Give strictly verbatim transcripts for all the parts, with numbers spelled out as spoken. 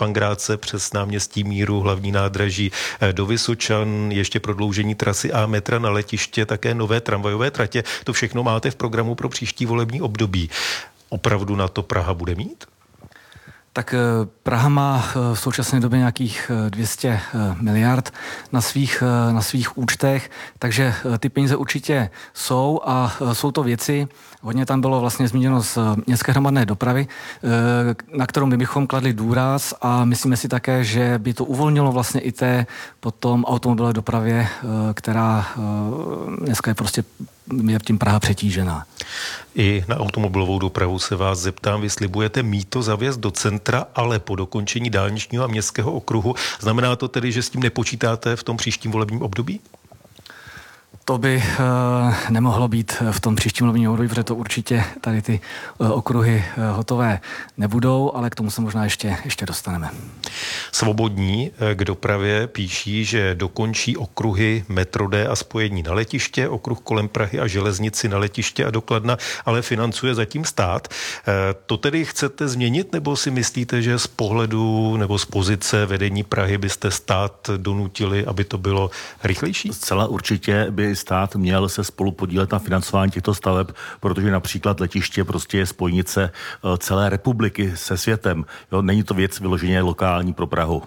Pankráce přes náměstí Míru, hlavní nádraží do Vysočan, ještě prodloužení trasy a metra na letiště, také nové tramvajové tratě. To všechno máte v programu pro příští volební období. Opravdu na to Praha bude mít? Tak Praha má v současné době nějakých dvě stě miliard na svých, na svých účtech, takže ty peníze určitě jsou a jsou to věci, hodně tam bylo vlastně zmíněno z městské hromadné dopravy, na kterou my bychom kladli důraz a myslíme si také, že by to uvolnilo vlastně i té potom automobilové dopravě, která dneska je prostě je tím Praha přetížená. I na automobilovou dopravu se vás zeptám, vy slibujete mýto za vjezd do centra, ale po dokončení dálničního a městského okruhu. Znamená to tedy, že s tím nepočítáte v tom příštím volebním období? To by uh, nemohlo být v tom příštím volebním období, protože to určitě tady ty uh, okruhy uh, hotové nebudou, ale k tomu se možná ještě, ještě dostaneme. Svobodní k dopravě píší, že dokončí okruhy metro D a spojení na letiště, okruh kolem Prahy a železnici na letiště a do Kladna, ale financuje zatím stát. To tedy chcete změnit, nebo si myslíte, že z pohledu nebo z pozice vedení Prahy byste stát donutili, aby to bylo rychlejší? Zcela určitě by stát měl se spolu podílet na financování těchto staveb, protože například letiště prostě je spojnice celé republiky se světem. Jo, není to věc vyloženě lokální pro Prahu.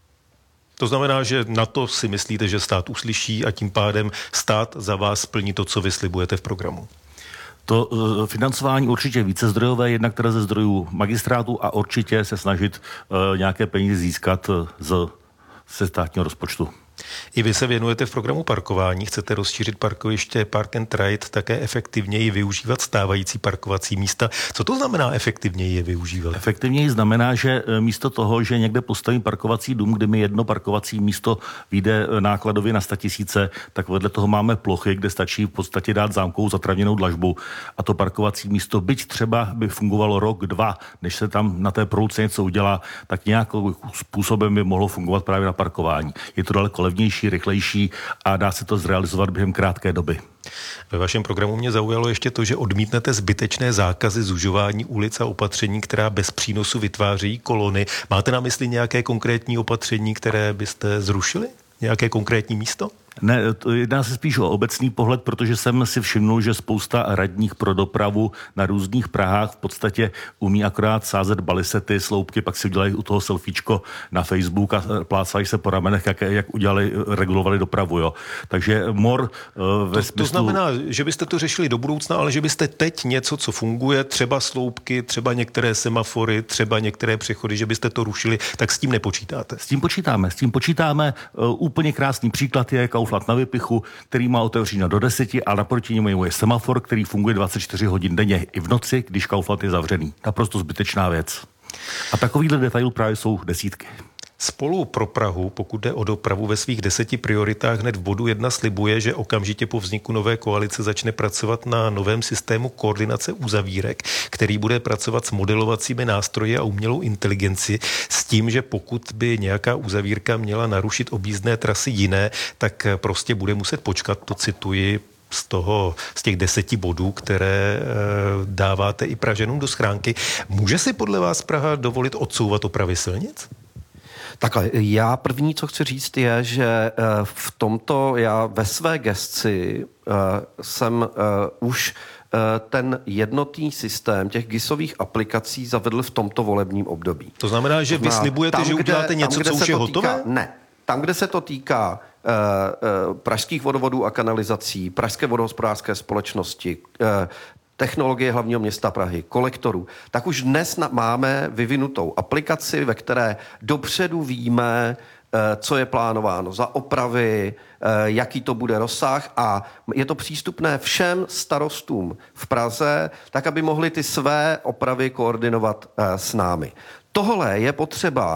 To znamená, že na to si myslíte, že stát uslyší a tím pádem stát za vás splní to, co vy slibujete v programu? To uh, financování určitě více zdrojové, jednak teda ze zdrojů magistrátu a určitě se snažit uh, nějaké peníze získat uh, z, ze státního rozpočtu. I vy se věnujete v programu parkování, chcete rozšířit parkoviště Park and Ride, také efektivněji využívat stávající parkovací místa. Co to znamená efektivněji je využívat? Efektivněji znamená, že místo toho, že někde postavím parkovací dům, kde mi jedno parkovací místo vyjde nákladově na sto tisíce, tak vedle toho máme plochy, kde stačí v podstatě dát zámkovou zatravněnou dlažbu a to parkovací místo, byť třeba by fungovalo rok, dva, než se tam na té prouce něco udělá, tak nějakým způsobem by mohlo fungovat právě na parkování. Je to daleko levnější, rychlejší a dá se to zrealizovat během krátké doby. Ve vašem programu mě zaujalo ještě to, že odmítnete zbytečné zákazy zužování ulic a opatření, která bez přínosu vytváří kolony. Máte na mysli nějaké konkrétní opatření, které byste zrušili? Nějaké konkrétní místo? Ne, to jedná se spíš o obecný pohled, protože jsem si všimnul, že spousta radních pro dopravu na různých Prahách v podstatě umí akorát sázet balisety, sloupky, pak si udělají u toho selfiečko na Facebook a plácají se po ramenech, jak, jak udělali, regulovali dopravu, jo. Takže mor ve to, smyslu... To znamená, že byste to řešili do budoucna, ale že byste teď něco, co funguje, třeba sloupky, třeba některé semafory, třeba některé přechody, že byste to rušili, tak s tím nepočítáte? S tím počítáme, s tím počítáme. Uh, úplně krásný příklad je Kaufland na Vypichu, který má otevřeno do deseti a naproti němu je semafor, který funguje dvacet čtyři hodin denně i v noci, když Kaufland je zavřený. Naprosto zbytečná věc. A takovýhle detailů právě jsou desítky. Spolu pro Prahu, pokud jde o dopravu, ve svých deseti prioritách hned v bodu jedna slibuje, že okamžitě po vzniku nové koalice začne pracovat na novém systému koordinace uzavírek, který bude pracovat s modelovacími nástroji a umělou inteligenci s tím, že pokud by nějaká uzavírka měla narušit objízdné trasy jiné, tak prostě bude muset počkat, to cituji, z toho, z těch deseti bodů, které e, dáváte i Pražanům do schránky. Může si podle vás Praha dovolit odsouvat opravy silnic? Takhle, já první, co chci říct, je, že v tomto já ve své gesci jsem už ten jednotný systém těch GISových aplikací zavedl v tomto volebním období. To znamená, že vy slibujete, tam, že uděláte kde, něco, tam, co už je hotové? Týká, ne. Tam, kde se to týká uh, uh, pražských vodovodů a kanalizací, pražské vodohospodářské společnosti, uh, technologie hlavního města Prahy, kolektorů, tak už dnes na, máme vyvinutou aplikaci, ve které dopředu víme, co je plánováno za opravy, jaký to bude rozsah a je to přístupné všem starostům v Praze, tak aby mohli ty své opravy koordinovat s námi. Tohle je potřeba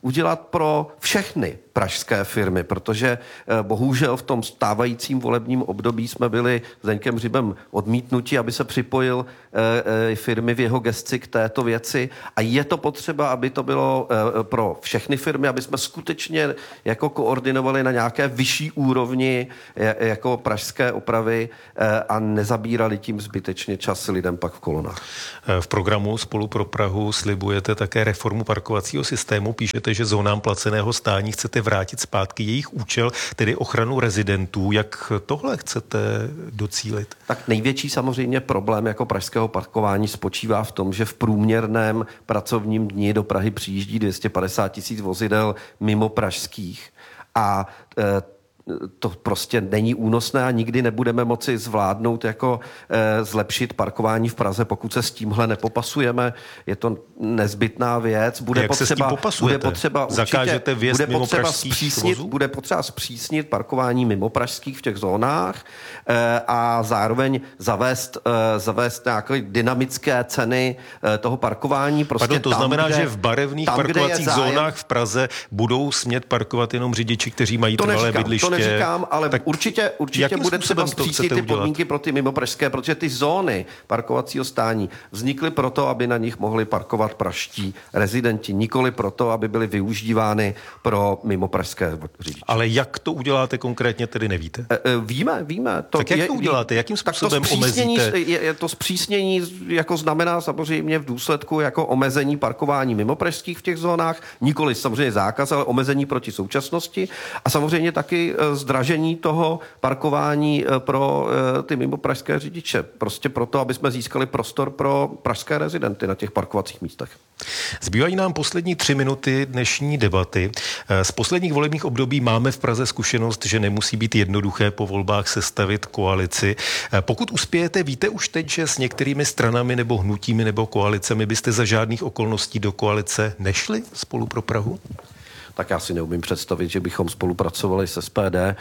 udělat pro všechny pražské firmy, protože bohužel v tom stávajícím volebním období jsme byli s Zdeňkem Hřibem odmítnuti, aby se připojil firmy v jeho gesci k této věci a je to potřeba, aby to bylo pro všechny firmy, aby jsme skutečně jako koordinovali na nějaké vyšší úrovni jako pražské opravy a nezabírali tím zbytečně čas lidem pak v kolonách. V programu Spolu pro Prahu slibujete také reformu parkovacího systému. Píšete, že zónám placeného stání chcete vrátit zpátky jejich účel, tedy ochranu rezidentů. Jak tohle chcete docílit? Tak největší samozřejmě problém jako pražského parkování spočívá v tom, že v průměrném pracovním dni do Prahy přijíždí dvě stě padesát tisíc vozidel mimo pražských a e, to prostě není únosné a nikdy nebudeme moci zvládnout jako e, zlepšit parkování v Praze, pokud se s tímhle nepopasujeme. Je to nezbytná věc. Bude Jak potřeba, se s tím popasujete? Bude potřeba Zakážete vjezd bude mimo potřeba pražských zpřísnit, vozů? Bude potřeba zpřísnit parkování mimo pražských v těch zónách e, a zároveň zavést, e, zavést nějaké dynamické ceny e, toho parkování. Prostě Pardon, to tam, znamená, kde, že v barevných tam, parkovacích zájem, zónách v Praze budou smět parkovat jenom řidiči, kteří mají to trvalé neříkám, bydliště. To neříkám, ale tak určitě, určitě bude třeba zpřísnit ty podmínky pro ty mimopražské, protože ty zóny parkovacího stání vznikly proto, aby na nich mohli parkovat pražští rezidenti, nikoli proto, aby byly využívány pro mimopražské řidiče. Ale jak to uděláte konkrétně, tedy nevíte? E, e, víme, víme. To tak jak je, to uděláte? Jakým způsobem to omezíte? Je, je to zpřísnění jako znamená samozřejmě v důsledku jako omezení parkování mimopražských v těch zónách, nikoli samozřejmě zákaz, ale omezení proti současnosti a samozřejmě taky zdražení toho parkování pro ty mimopražské řidiče. Prostě proto, aby jsme získali prostor pro pražské rezidenty na těch parkovacích místech. Zbývají nám poslední tři minuty dnešní debaty. Z posledních volebních období máme v Praze zkušenost, že nemusí být jednoduché po volbách sestavit koalici. Pokud uspějete, víte už teď, že s některými stranami nebo hnutími nebo koalicemi byste za žádných okolností do koalice nešli Spolu pro Prahu? Tak já si neumím představit, že bychom spolupracovali s S P D.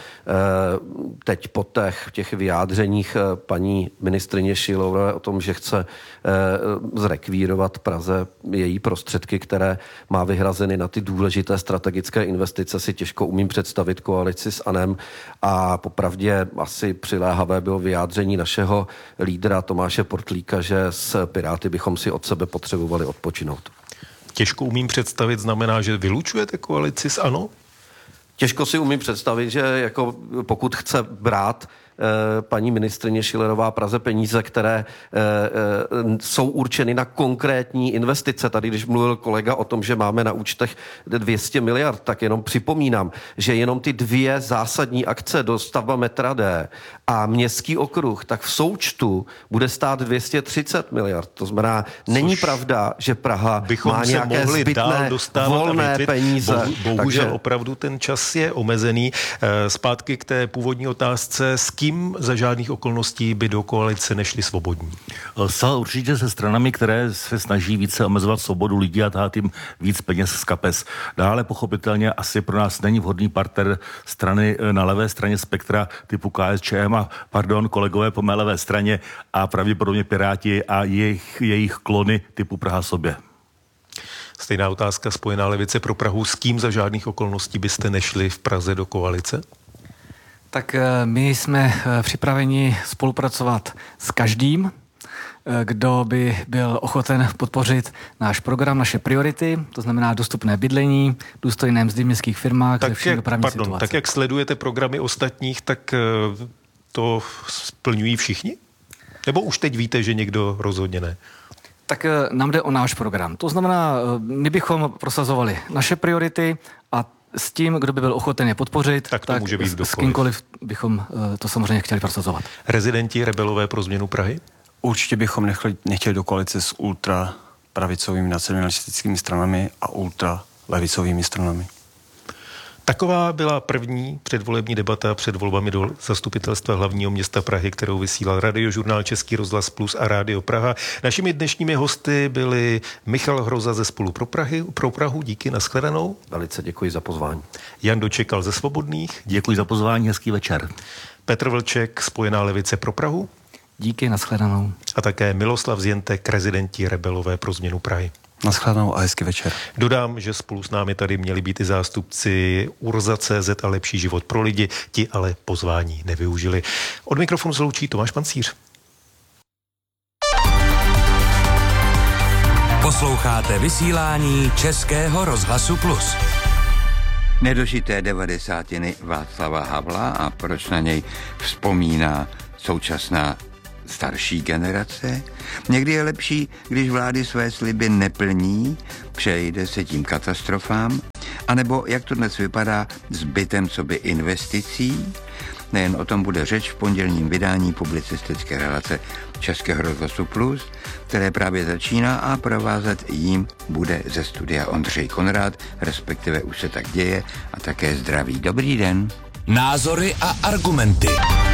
Teď po těch, těch vyjádřeních paní ministryně Schillerové o tom, že chce zrekvírovat Praze její prostředky, které má vyhrazeny na ty důležité strategické investice, si těžko umím představit koalici s ANO. A popravdě asi přiléhavé bylo vyjádření našeho lídra Tomáše Portlíka, že s Piráty bychom si od sebe potřebovali odpočinout. Těžko umím představit, znamená, že vylučujete koalici s ANO? Těžko si umím představit, že jako pokud chce brát paní ministryně Schillerová Praze peníze, které e, e, jsou určeny na konkrétní investice. Tady, když mluvil kolega o tom, že máme na účtech dvě stě miliard, tak jenom připomínám, že jenom ty dvě zásadní akce do stavba metra D a městský okruh, tak v součtu bude stát dvě stě třicet miliard. To znamená, není Což pravda, že Praha má nějaké zbytné volné peníze. Bohu, bohužel takže... opravdu ten čas je omezený. Zpátky k té původní otázce, s kým za žádných okolností by do koalice nešli svobodní? Zcela určitě se stranami, které se snaží více omezovat svobodu lidí a dát jim víc peněz z kapes. Dále pochopitelně asi pro nás není vhodný partner strany na levé straně spektra typu K S Č M a pardon, kolegové po mé levé straně a pravděpodobně Piráti a jejich, jejich klony typu Praha sobě. Stejná otázka, Spojená levice pro Prahu. S kým za žádných okolností byste nešli v Praze do koalice? Tak my jsme připraveni spolupracovat s každým, kdo by byl ochoten podpořit náš program, naše priority, to znamená dostupné bydlení, důstojné mzdy v městských firmách, tak všech dopravní pardon, situace. Tak jak sledujete programy ostatních, tak to splňují všichni? Nebo už teď víte, že někdo rozhodně ne? Tak nám jde o náš program. To znamená, my bychom prosazovali naše priority a s tím, kdo by byl ochoten je podpořit, tak, to tak může být s, s kýmkoliv bychom to samozřejmě chtěli prosazovat. Rezidenti Rebelové pro změnu Prahy? Určitě bychom nechli, nechtěli do koalice s ultrapravicovými nacionalistickými stranami a ultralevicovými stranami. Taková byla první předvolební debata před volbami do Zastupitelstva hlavního města Prahy, kterou vysílal Radiožurnál Český rozhlas Plus a Rádio Praha. Našimi dnešními hosty byli Michal Hroza ze Spolu pro, Prahy, pro Prahu, díky, nashledanou. Velice děkuji za pozvání. Jan Dočekal ze Svobodných. Děkuji za pozvání, hezký večer. Petr Vlček, Spojená levice pro Prahu. Díky, nashledanou. A také Miloslav Zjentek, rezidenti Rebelové pro změnu Prahy. Naschledanou a hezký večer. Dodám, že spolu s námi tady měli být i zástupci Urza tečka cé zet a Lepší život pro lidi, ti ale pozvání nevyužili. Od mikrofonu zloučí Tomáš Pancíř. Posloucháte vysílání Českého rozhlasu Plus. Nedožité devadesátiny Václava Havla a proč na něj vzpomíná současná starší generace? Někdy je lepší, když vlády své sliby neplní, přejde se tím katastrofám, anebo jak to dnes vypadá s bytem coby investicí? Nejen o tom bude řeč v pondělním vydání publicistické relace Českého rozhlasu Plus, které právě začíná a provázet jím bude ze studia Ondřej Konrád, respektive už se tak děje a také zdraví. Dobrý den. Názory a argumenty.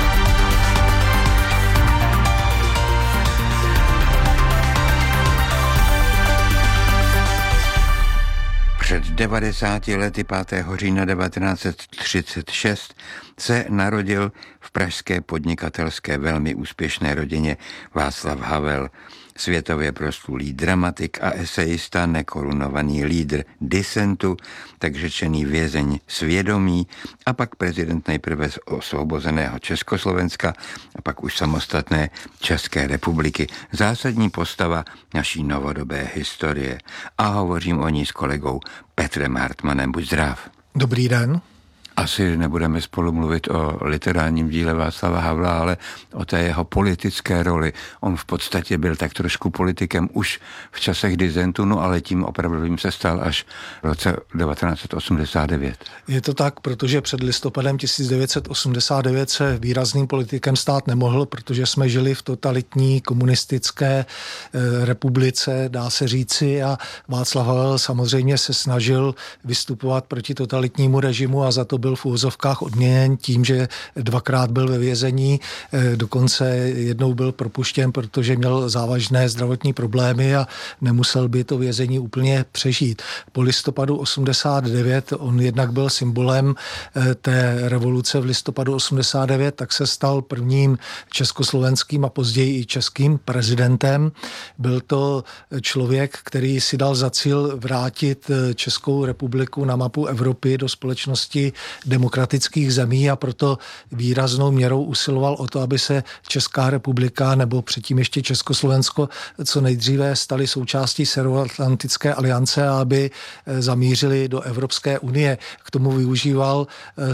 Před devadesáti lety pátého října devatenáct set třicet šest se narodil v pražské podnikatelské velmi úspěšné rodině Václav Havel, světově proslulý dramatik a esejista, nekorunovaný lídr disentu, tak řečený vězeň svědomí a pak prezident nejprve z osvobozeného Československa a pak už samostatné České republiky. Zásadní postava naší novodobé historie. A hovořím o ní s kolegou Petrem Hartmanem. Buď zdrav. Dobrý den. Asi nebudeme spolu mluvit o literárním díle Václava Havla, ale o té jeho politické roli. On v podstatě byl tak trošku politikem už v časech disentu, no ale tím opravdovým se stal až v roce devatenáct set osmdesát devět. Je to tak, protože před listopadem tisíc devět set osmdesát devět se výrazným politikem stát nemohl, protože jsme žili v totalitní komunistické e, republice, dá se říci, a Václav Havel samozřejmě se snažil vystupovat proti totalitnímu režimu a za to byl v úvozovkách odměněn tím, že dvakrát byl ve vězení, dokonce jednou byl propuštěn, protože měl závažné zdravotní problémy a nemusel by to vězení úplně přežít. Po listopadu osmdesát devět on jednak byl symbolem té revoluce v listopadu osmdesát devět, tak se stal prvním československým a později i českým prezidentem. Byl to člověk, který si dal za cíl vrátit Českou republiku na mapu Evropy do společnosti demokratických zemí a proto výraznou měrou usiloval o to, aby se Česká republika nebo předtím ještě Československo co nejdříve staly součástí Severoatlantické aliance a aby zamířili do Evropské unie. K tomu využíval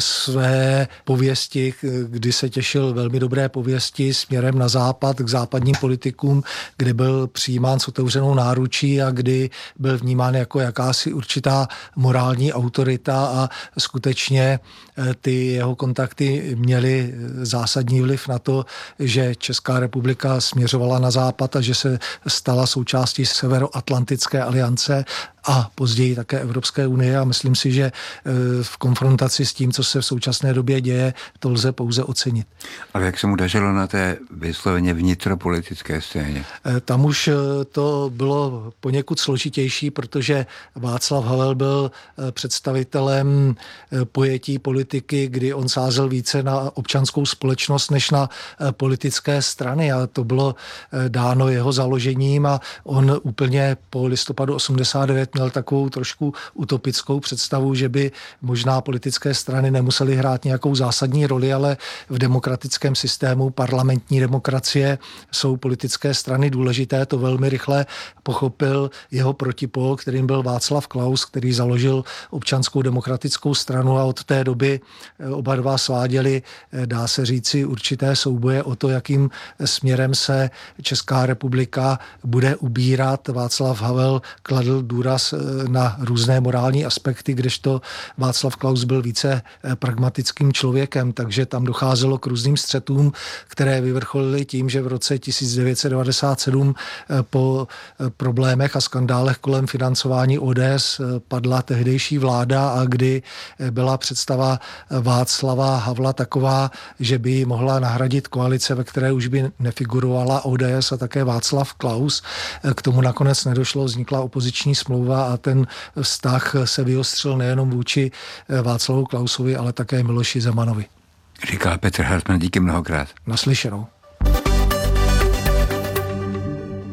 své pověsti, kdy se těšil velmi dobré pověsti směrem na západ, k západním politikům, kdy byl přijímán s otevřenou náručí a kdy byl vnímán jako jakási určitá morální autorita a skutečně ty jeho kontakty měly zásadní vliv na to, že Česká republika směřovala na západ a že se stala součástí Severoatlantické aliance a později také Evropské unie a myslím si, že v konfrontaci s tím, co se v současné době děje, to lze pouze ocenit. Ale jak se mu dařilo na té vysloveně vnitropolitické scéně? Tam už to bylo poněkud složitější, protože Václav Havel byl představitelem pojetí politiky, kdy on sázel více na občanskou společnost než na politické strany a to bylo dáno jeho založením a on úplně po listopadu osmdesát devět měl takovou trošku utopickou představu, že by možná politické strany nemusely hrát nějakou zásadní roli, ale v demokratickém systému parlamentní demokracie jsou politické strany důležité. To velmi rychle pochopil jeho protipol, kterým byl Václav Klaus, který založil Občanskou demokratickou stranu a od té doby oba dva sváděli, dá se říci, určité souboje o to, jakým směrem se Česká republika bude ubírat. Václav Havel kladl důraz na různé morální aspekty, kdežto Václav Klaus byl více pragmatickým člověkem, takže tam docházelo k různým střetům, které vyvrcholily tím, že v roce tisíc devět set devadesát sedm po problémech a skandálech kolem financování O D S padla tehdejší vláda a kdy byla představa Václava Havla taková, že by mohla nahradit koalice, ve které už by nefigurovala O D S a také Václav Klaus. K tomu nakonec nedošlo, vznikla opoziční smlouva a ten vztah se vyostřil nejenom vůči Václavu Klausovi, ale také Miloši Zemanovi. Říká Petr Hartman, díky mnohokrát. Naslyšenou.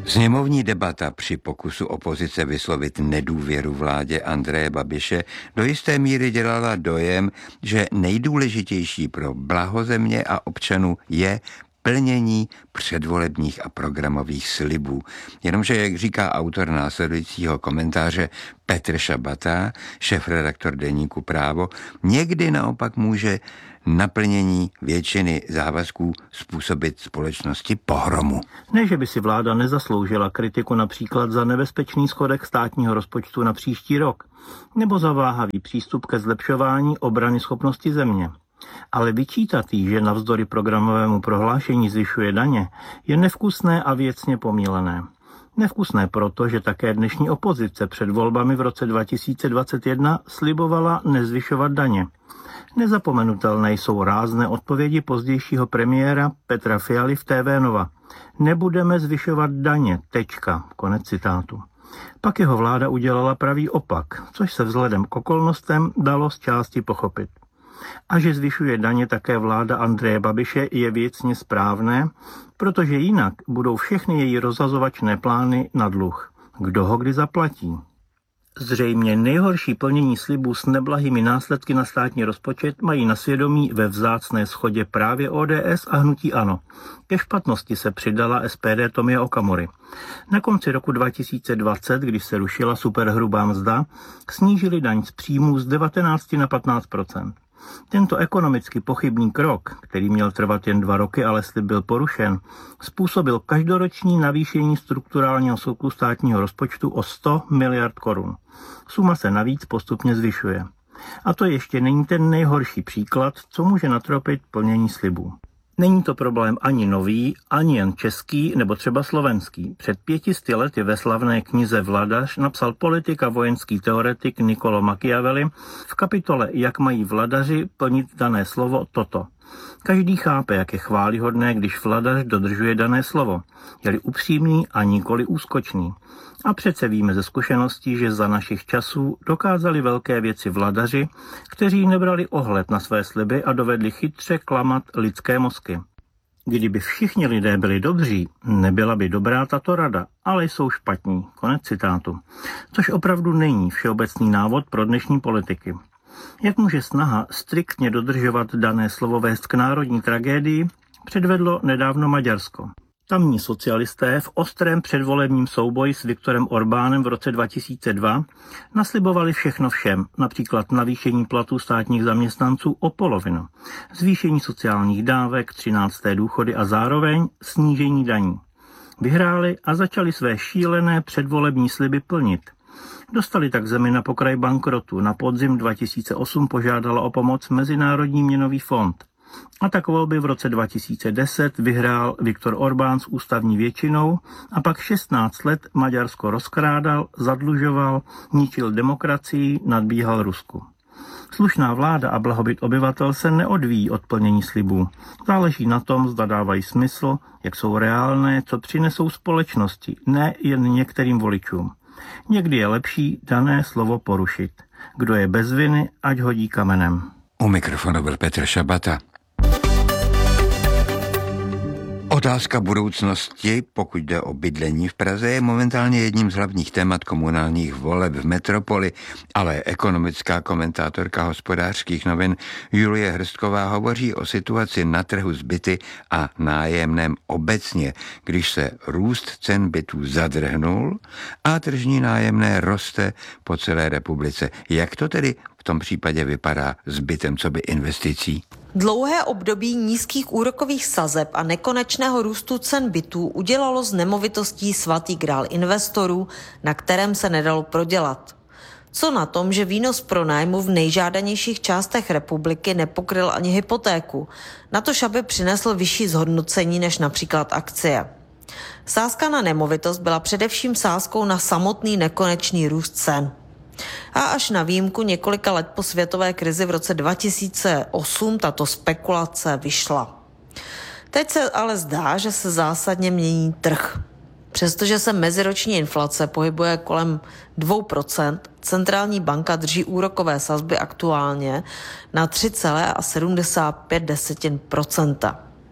Sněmovní debata při pokusu opozice vyslovit nedůvěru vládě Andreje Babiše do jisté míry dělala dojem, že nejdůležitější pro blaho země a občanů je plnění předvolebních a programových slibů. Jenomže, jak říká autor následujícího komentáře Petr Šabata, šéfredaktor deníku Právo, někdy naopak může naplnění většiny závazků způsobit společnosti pohromu. Ne, že by si vláda nezasloužila kritiku například za nebezpečný schodek státního rozpočtu na příští rok, nebo za váhavý přístup ke zlepšování obrany schopnosti země. Ale vyčítat jí, že navzdory programovému prohlášení zvyšuje daně, je nevkusné a věcně pomílené. Nevkusné proto, že také dnešní opozice před volbami v roce dva tisíce dvacet jedna slibovala nezvyšovat daně. Nezapomenutelné jsou rázné odpovědi pozdějšího premiéra Petra Fialy v T V Nova. Nebudeme zvyšovat daně, tečka, konec citátu. Pak jeho vláda udělala pravý opak, což se vzhledem k okolnostem dalo z části pochopit. A že zvyšuje daně také vláda Andreje Babiše je věcně správné, protože jinak budou všechny její rozhazovačné plány na dluh. Kdo ho kdy zaplatí? Zřejmě nejhorší plnění slibů s neblahými následky na státní rozpočet mají na svědomí ve vzácné shodě právě O D S a hnutí ANO. Ke špatnosti se přidala S P D Tomia Okamury. Na konci roku dva tisíce dvacet, když se rušila superhrubá mzda, snížili daň z příjmů z devatenáct na patnáct procent. Tento ekonomicky pochybný krok, který měl trvat jen dva roky, ale slib byl porušen, způsobil každoroční navýšení strukturálního souklu státního rozpočtu o sto miliard korun. Suma se navíc postupně zvyšuje. A to ještě není ten nejhorší příklad, co může natropit plnění slibů. Není to problém ani nový, ani jen český nebo třeba slovenský. Před pětisty lety ve slavné knize Vladař napsal politik a vojenský teoretik Niccolo Machiavelli v kapitole Jak mají vladaři plnit dané slovo toto. Každý chápe, jak je chválihodné, když vladař dodržuje dané slovo. Je-li upřímný a nikoli úskočný. A přece víme ze zkušeností, že za našich časů dokázali velké věci vladaři, kteří nebrali ohled na své sliby a dovedli chytře klamat lidské mozky. Kdyby všichni lidé byli dobří, nebyla by dobrá tato rada, ale jsou špatní. Konec citátu. Což opravdu není všeobecný návod pro dnešní politiky. Jak může snaha striktně dodržovat dané slovo vést k národní tragédii, předvedlo nedávno Maďarsko. Tamní socialisté v ostrém předvolebním souboji s Viktorem Orbánem v roce dva tisíce dva naslibovali všechno všem, například navýšení platů státních zaměstnanců o polovinu, zvýšení sociálních dávek, třinácté důchody a zároveň snížení daní. Vyhráli a začali své šílené předvolební sliby plnit. Dostali tak zemi na pokraj bankrotu. Na podzim dva tisíce osm požádala o pomoc Mezinárodní měnový fond. A tak volby v roce dva tisíce deset vyhrál Viktor Orbán s ústavní většinou a pak šestnáct let Maďarsko rozkrádal, zadlužoval, ničil demokracii, nadbíhal Rusku. Slušná vláda a blahobyt obyvatel se neodvíjí od plnění slibů. Záleží na tom, zda dávají smysl, jak jsou reálné, co přinesou společnosti, ne jen některým voličům. Někdy je lepší dané slovo porušit. Kdo je bez viny, ať hodí kamenem. U mikrofonu byl Petr Šabata. Otázka budoucnosti, pokud jde o bydlení v Praze, je momentálně jedním z hlavních témat komunálních voleb v metropoli, ale ekonomická komentátorka Hospodářských novin Julie Hrstková hovoří o situaci na trhu s byty a nájemném obecně, když se růst cen bytů zadrhnul a tržní nájemné roste po celé republice. Jak to tedy v tom případě vypadá s bytem coby investicí? Dlouhé období nízkých úrokových sazeb a nekonečného růstu cen bytů udělalo z nemovitostí svatý grál investorů, na kterém se nedalo prodělat. Co na tom, že výnos pronájmu v nejžádanějších částech republiky nepokryl ani hypotéku, natož aby přinesl vyšší zhodnocení než například akcie. Sázka na nemovitost byla především sázkou na samotný nekonečný růst cen. A až na výjimku několika let po světové krizi v roce dva tisíce osm tato spekulace vyšla. Teď se ale zdá, že se zásadně mění trh. Přestože se meziroční inflace pohybuje kolem dvě procenta, centrální banka drží úrokové sazby aktuálně na tři celá sedmdesát pět procenta.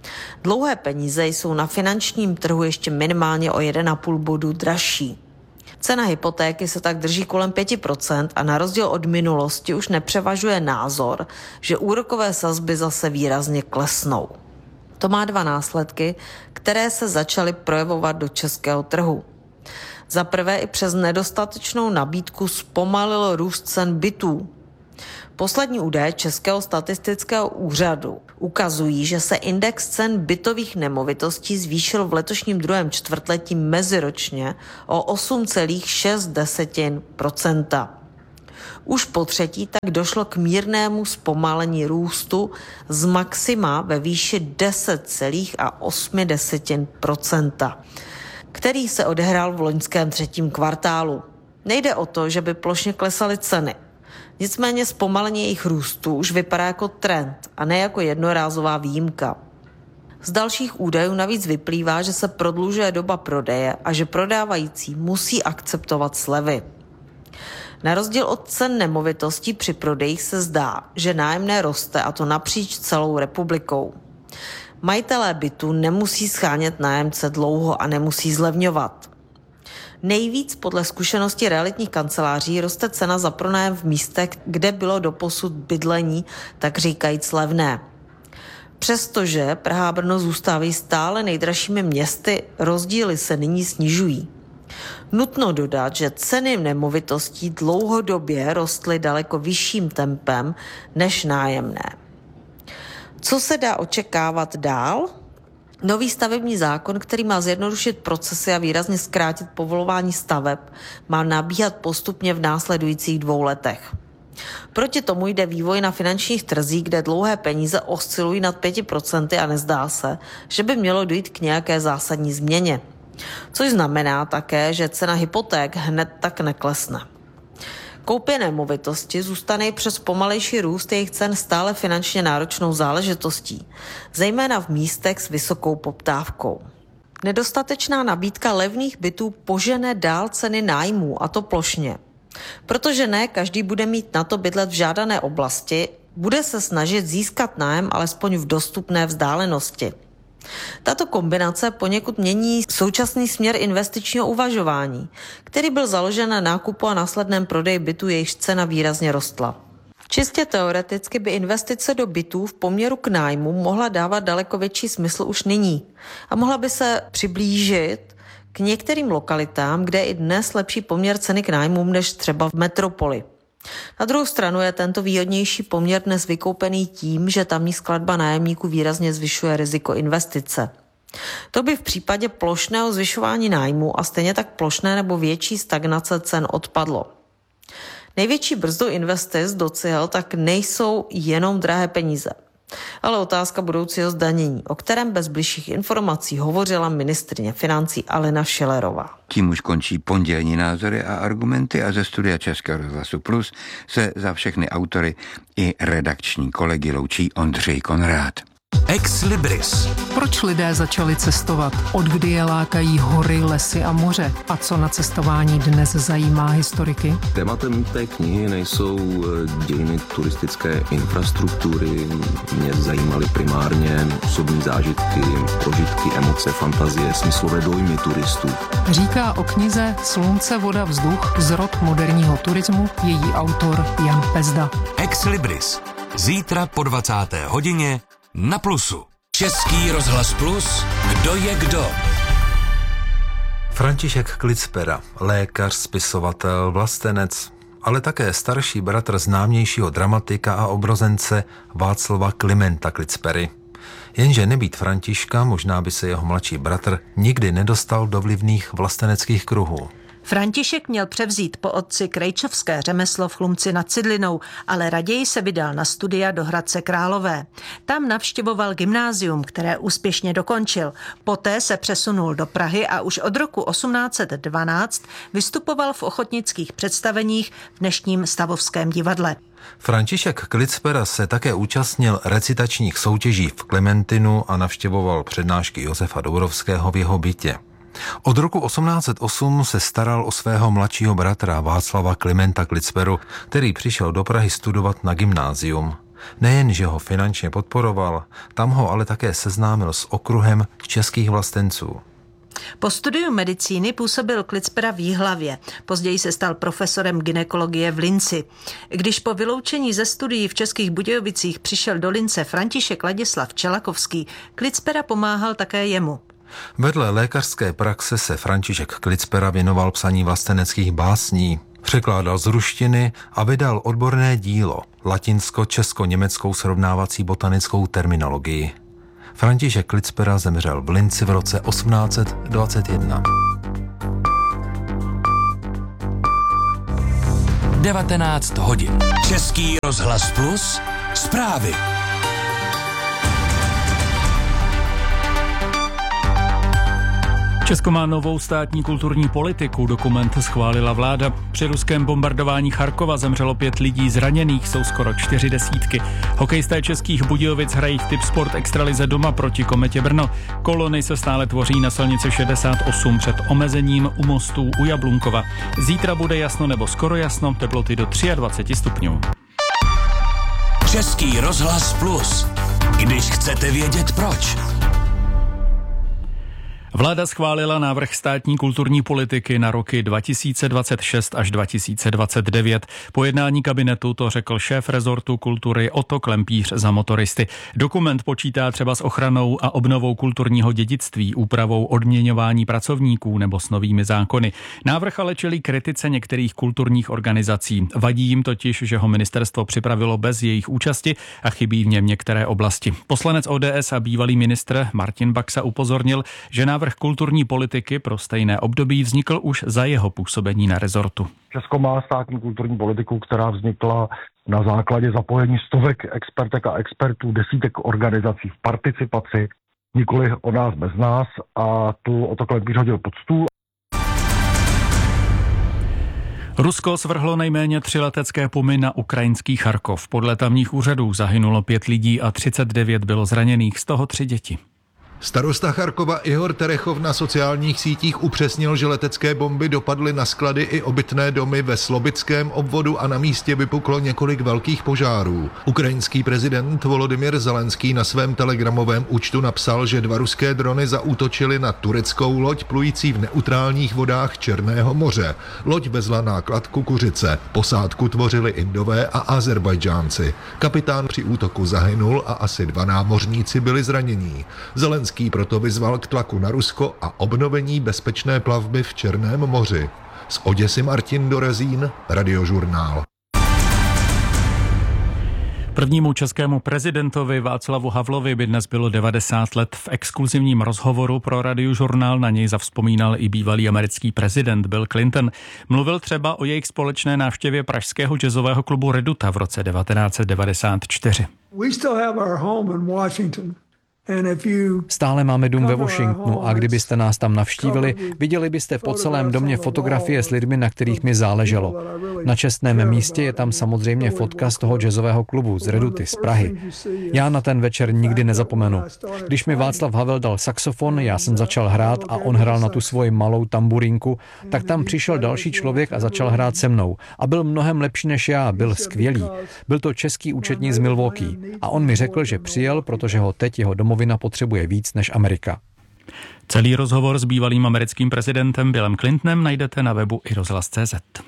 Dlouhé peníze jsou na finančním trhu ještě minimálně o jeden a půl bodu dražší. Cena hypotéky se tak drží kolem pět procent a na rozdíl od minulosti už nepřevažuje názor, že úrokové sazby zase výrazně klesnou. To má dva následky, které se začaly projevovat do českého trhu. Za prvé i přes nedostatečnou nabídku zpomalil růst cen bytů. Poslední údaje Českého statistického úřadu ukazují, že se index cen bytových nemovitostí zvýšil v letošním druhém čtvrtletí meziročně o osm celá šest procenta. Už po třetí tak došlo k mírnému zpomalení růstu z maxima ve výši deset celá osm procenta, který se odehrál v loňském třetím kvartálu. Nejde o to, že by plošně klesaly ceny. Nicméně zpomalení jejich růstu už vypadá jako trend a ne jako jednorázová výjimka. Z dalších údajů navíc vyplývá, že se prodlužuje doba prodeje a že prodávající musí akceptovat slevy. Na rozdíl od cen nemovitostí při prodejích se zdá, že nájemné roste, a to napříč celou republikou. Majitelé bytu nemusí schánět nájemce dlouho a nemusí zlevňovat. Nejvíc podle zkušenosti realitních kanceláří roste cena za pronájem v místech, kde bylo doposud bydlení, tak říkajíc levné. Přestože Praha a Brno zůstávají stále nejdražšími městy, rozdíly se nyní snižují. Nutno dodat, že ceny nemovitostí dlouhodobě rostly daleko vyšším tempem než nájemné. Co se dá očekávat dál? Nový stavební zákon, který má zjednodušit procesy a výrazně zkrátit povolování staveb, má nabíhat postupně v následujících dvou letech. Proti tomu jde vývoj na finančních trzích, kde dlouhé peníze oscilují nad pět procent a nezdá se, že by mělo dojít k nějaké zásadní změně. Což znamená také, že cena hypoték hned tak neklesne. Koupě nemovitosti zůstane i přes pomalejší růst jejich cen stále finančně náročnou záležitostí, zejména v místech s vysokou poptávkou. Nedostatečná nabídka levných bytů požene dál ceny nájmů, a to plošně. Protože ne každý bude mít na to bydlet v žádané oblasti, bude se snažit získat nájem alespoň v dostupné vzdálenosti. Tato kombinace poněkud mění současný směr investičního uvažování, který byl založen na nákupu a následném prodeji bytů, jejichž cena výrazně rostla. Čistě teoreticky by investice do bytů v poměru k nájmu mohla dávat daleko větší smysl už nyní a mohla by se přiblížit k některým lokalitám, kde je i dnes lepší poměr ceny k nájmům než třeba v metropoli. Na druhou stranu je tento výhodnější poměr dnes vykoupený tím, že tamní skladba nájemníků výrazně zvyšuje riziko investice. To by v případě plošného zvyšování nájmu a stejně tak plošné nebo větší stagnace cen odpadlo. Největší brzdou investic do cihel tak nejsou jenom drahé peníze, ale otázka budoucího zdanění, o kterém bez bližších informací hovořila ministryně financí Alena Schillerová. Tím už končí pondělní názory a argumenty a ze studia Českého rozhlasu Plus se za všechny autory i redakční kolegy loučí Ondřej Konrád. Ex Libris. Proč lidé začali cestovat? Od kdy je lákají hory, lesy a moře? A co na cestování dnes zajímá historiky? Tématem té knihy nejsou dějiny turistické infrastruktury. Mě zajímaly primárně osobní zážitky, prožitky, emoce, fantazie, smyslové dojmy turistů. Říká o knize Slunce, voda, vzduch, zrod moderního turismu její autor Jan Pezda. Ex Libris. Zítra po dvacáté hodině na Plusu. Český rozhlas Plus. Kdo je kdo? František Klitsperer, lékař, spisovatel, vlastenec, ale také starší bratr známějšího dramatika a obrozence Václava Klimenta Klitspery. Jenže nebýt Františka, možná by se jeho mladší bratr nikdy nedostal do vlivných vlasteneckých kruhů. František měl převzít po otci krejčovské řemeslo v Chlumci nad Cidlinou, ale raději se vydal na studia do Hradce Králové. Tam navštěvoval gymnázium, které úspěšně dokončil. Poté se přesunul do Prahy a už od roku osmnáct set dvanáct vystupoval v ochotnických představeních v dnešním Stavovském divadle. František Klitsperer se také účastnil recitačních soutěží v Klementinu a navštěvoval přednášky Josefa Dourovského v jeho bytě. Od roku osmnáct set osm se staral o svého mladšího bratra Václava Klimenta Klitsperu, který přišel do Prahy studovat na gymnázium. Nejen, že ho finančně podporoval, tam ho ale také seznámil s okruhem českých vlastenců. Po studiu medicíny působil Klitspera v Jihlavě. Později se stal profesorem gynekologie v Linci. Když po vyloučení ze studií v Českých Budějovicích přišel do Lince František Ladislav Čelakovský, Klitspera pomáhal také jemu. Vedle lékařské praxe se František Klitspera věnoval psaní vlasteneckých básní. Překládal z ruštiny a vydal odborné dílo latinsko-česko-německou srovnávací botanickou terminologii. František Klitspera zemřel v Linci v roce osmnáct set dvacet jedna. devatenáct hodin. Český rozhlas Plus. Zprávy. Česko má novou státní kulturní politiku, dokument schválila vláda. Při ruském bombardování Charkova zemřelo pět lidí, zraněných jsou skoro čtyři desítky. Hokejisté Českých Budějovic hrají v Tipsport extralize doma proti Kometě Brno. Kolony se stále tvoří na silnici šedesát osm před omezením u mostů u Jablunkova. Zítra bude jasno nebo skoro jasno, teploty do dvacet tři stupňů. Český rozhlas Plus. Když chcete vědět proč. Vláda schválila návrh státní kulturní politiky na roky dva tisíce dvacet šest až dva tisíce dvacet devět. Po jednání kabinetu to řekl šéf rezortu kultury Otto Klempíř za Motoristy. Dokument počítá třeba s ochranou a obnovou kulturního dědictví, úpravou odměňování pracovníků nebo s novými zákony. Návrh ale čelí kritice některých kulturních organizací. Vadí jim totiž, že ho ministerstvo připravilo bez jejich účasti a chybí v něm některé oblasti. Poslanec O D S a bývalý ministr Martin Baxa upozornil, že návrh kulturní politiky pro stejné období vznikl už za jeho působení na rezortu. Česko má státní kulturní politiku, která vznikla na základě zapojení stovek expertek a expertů, desítek organizací v participaci, nikoli o nás bez nás, a tu Otto Klempíř hodil pod stůl. Rusko svrhlo nejméně tři letecké pumy na ukrajinský Charkov. Podle tamních úřadů zahynulo pět lidí a třicet devět bylo zraněných, z toho tři děti. Starosta Charkova Ihor Terechov na sociálních sítích upřesnil, že letecké bomby dopadly na sklady i obytné domy ve Slobickém obvodu a na místě vypuklo několik velkých požárů. Ukrajinský prezident Volodymyr Zelenský na svém telegramovém účtu napsal, že dva ruské drony zaútočily na tureckou loď plující v neutrálních vodách Černého moře. Loď vezla náklad kukuřice. Posádku tvořili Indové a Azerbajdžánci. Kapitán při útoku zahynul a asi dva námořníci byli zranění. Zelenský proto vyzval k tlaku na Rusko a obnovení bezpečné plavby v Černém moři. Z Oděsy Martin Dorezín, Radiožurnál. Prvnímu českému prezidentovi Václavu Havlovi by dnes bylo devadesát let. V exkluzivním rozhovoru pro Radiožurnál na něj zavzpomínal i bývalý americký prezident Bill Clinton. Mluvil třeba o jejich společné návštěvě pražského jazzového klubu Reduta v roce devatenáct set devadesát čtyři. We still have our home in Washington. Stále máme dům ve Washingtonu a kdybyste nás tam navštívili, viděli byste po celém domě fotografie s lidmi, na kterých mi záleželo. Na čestném místě je tam samozřejmě fotka z toho jazzového klubu z Reduty z Prahy. Já na ten večer nikdy nezapomenu. Když mi Václav Havel dal saxofon, já jsem začal hrát a on hrál na tu svoji malou tamburínku, tak tam přišel další člověk a začal hrát se mnou. A byl mnohem lepší než já, byl skvělý. Byl to český účetní z Milwaukee a on mi řekl, že přijel, protože ho teď jeho domovina potřebuje víc než Amerika. Celý rozhovor s bývalým americkým prezidentem Billem Clintonem najdete na webu i rozhlas tečka cé zet.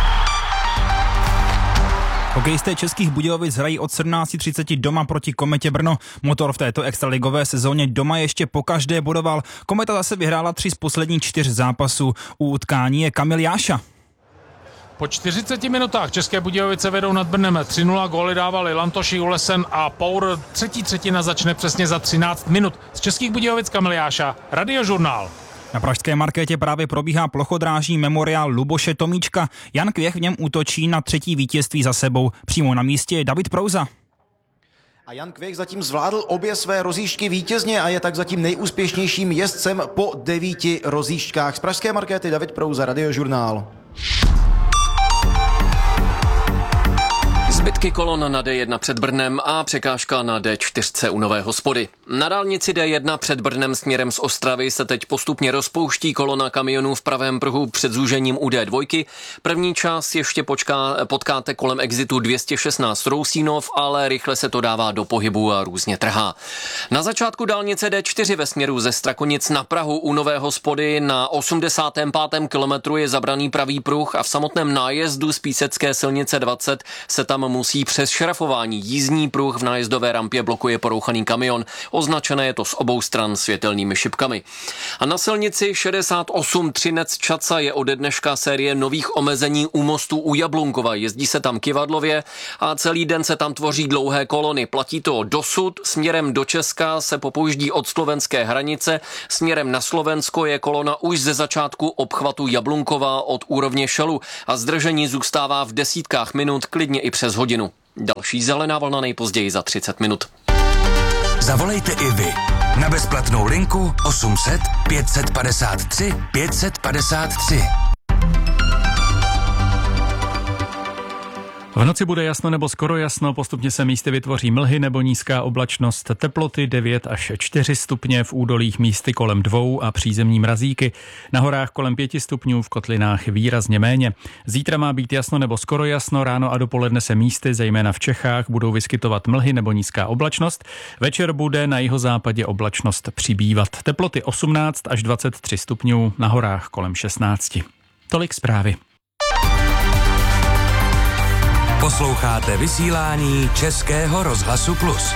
Hokejisté Českých Budějovic hrají od sedmnáct třicet doma proti Kometě Brno. Motor v této extraligové sezóně doma ještě pokaždé bodoval. Kometa zase vyhrála tři z posledních čtyř zápasů. U utkání je Kamil Jáša. Po čtyřiceti minutách České Budějovice vedou nad Brnem tři nula, góly dávali Lantoši, Ulesen a Pour. Třetí třetina začne přesně za třináct minut. Z Českých Budějovic Kamil Jáša, Radiožurnál. Na pražské markétě právě probíhá plochodrážní memoriál Luboše Tomíčka. Jan Kvěch v něm útočí na třetí vítězství za sebou. Přímo na místě je David Prouza. A Jan Kvěch zatím zvládl obě své rozjížďky vítězně a je tak zatím nejúspěšnějším jezdcem po devíti rozjížďkách. Z pražské markéty David Prouza, Radiožurnál. Zbytky kolon na D jedna před Brnem a překážka na D čtyři u Nové Hospody. Na dálnici D jedna před Brnem směrem z Ostravy se teď postupně rozpouští kolona kamionů v pravém pruhu před zúžením u D dva. První část ještě počká, potkáte kolem exitu dvě stě šestnáct Rousínov, ale rychle se to dává do pohybu a různě trhá. Na začátku dálnice D čtyři ve směru ze Strakonic na Prahu u Nové Hospody na osmdesátém pátém kilometru je zabraný pravý pruh a v samotném nájezdu z Písecké silnice dvacet se tam musí přes šrafování. Jízdní pruh v nájezdové rampě blokuje porouchaný kamion. Označené je to z obou stran světelnými šipkami. A na silnici šedesát osm Třinec Čaca je ode dneška série nových omezení u mostu u Jablunkova. Jezdí se tam kivadlově a celý den se tam tvoří dlouhé kolony. Platí to dosud. Směrem do Česka se popouždí od slovenské hranice. Směrem na Slovensko je kolona už ze začátku obchvatu Jablunkova od úrovně Šelu a zdržení zůstává v desítkách minut, klidně i přes hodinu. Další zelená vlna nejpozději za třicet minut. Zavolejte i vy na bezplatnou linku osm set pět set padesát tři pět set padesát tři. V noci bude jasno nebo skoro jasno, postupně se místy vytvoří mlhy nebo nízká oblačnost, teploty devět až čtyři stupně, v údolích místy kolem dvou a přízemní mrazíky, na horách kolem pěti stupňů, v kotlinách výrazně méně. Zítra má být jasno nebo skoro jasno, ráno a dopoledne se místy, zejména v Čechách, budou vyskytovat mlhy nebo nízká oblačnost, večer bude na jihozápadě oblačnost přibývat. Teploty osmnáct až dvacet tři stupňů, na horách kolem šestnáct. Tolik zprávy. Posloucháte vysílání Českého rozhlasu Plus.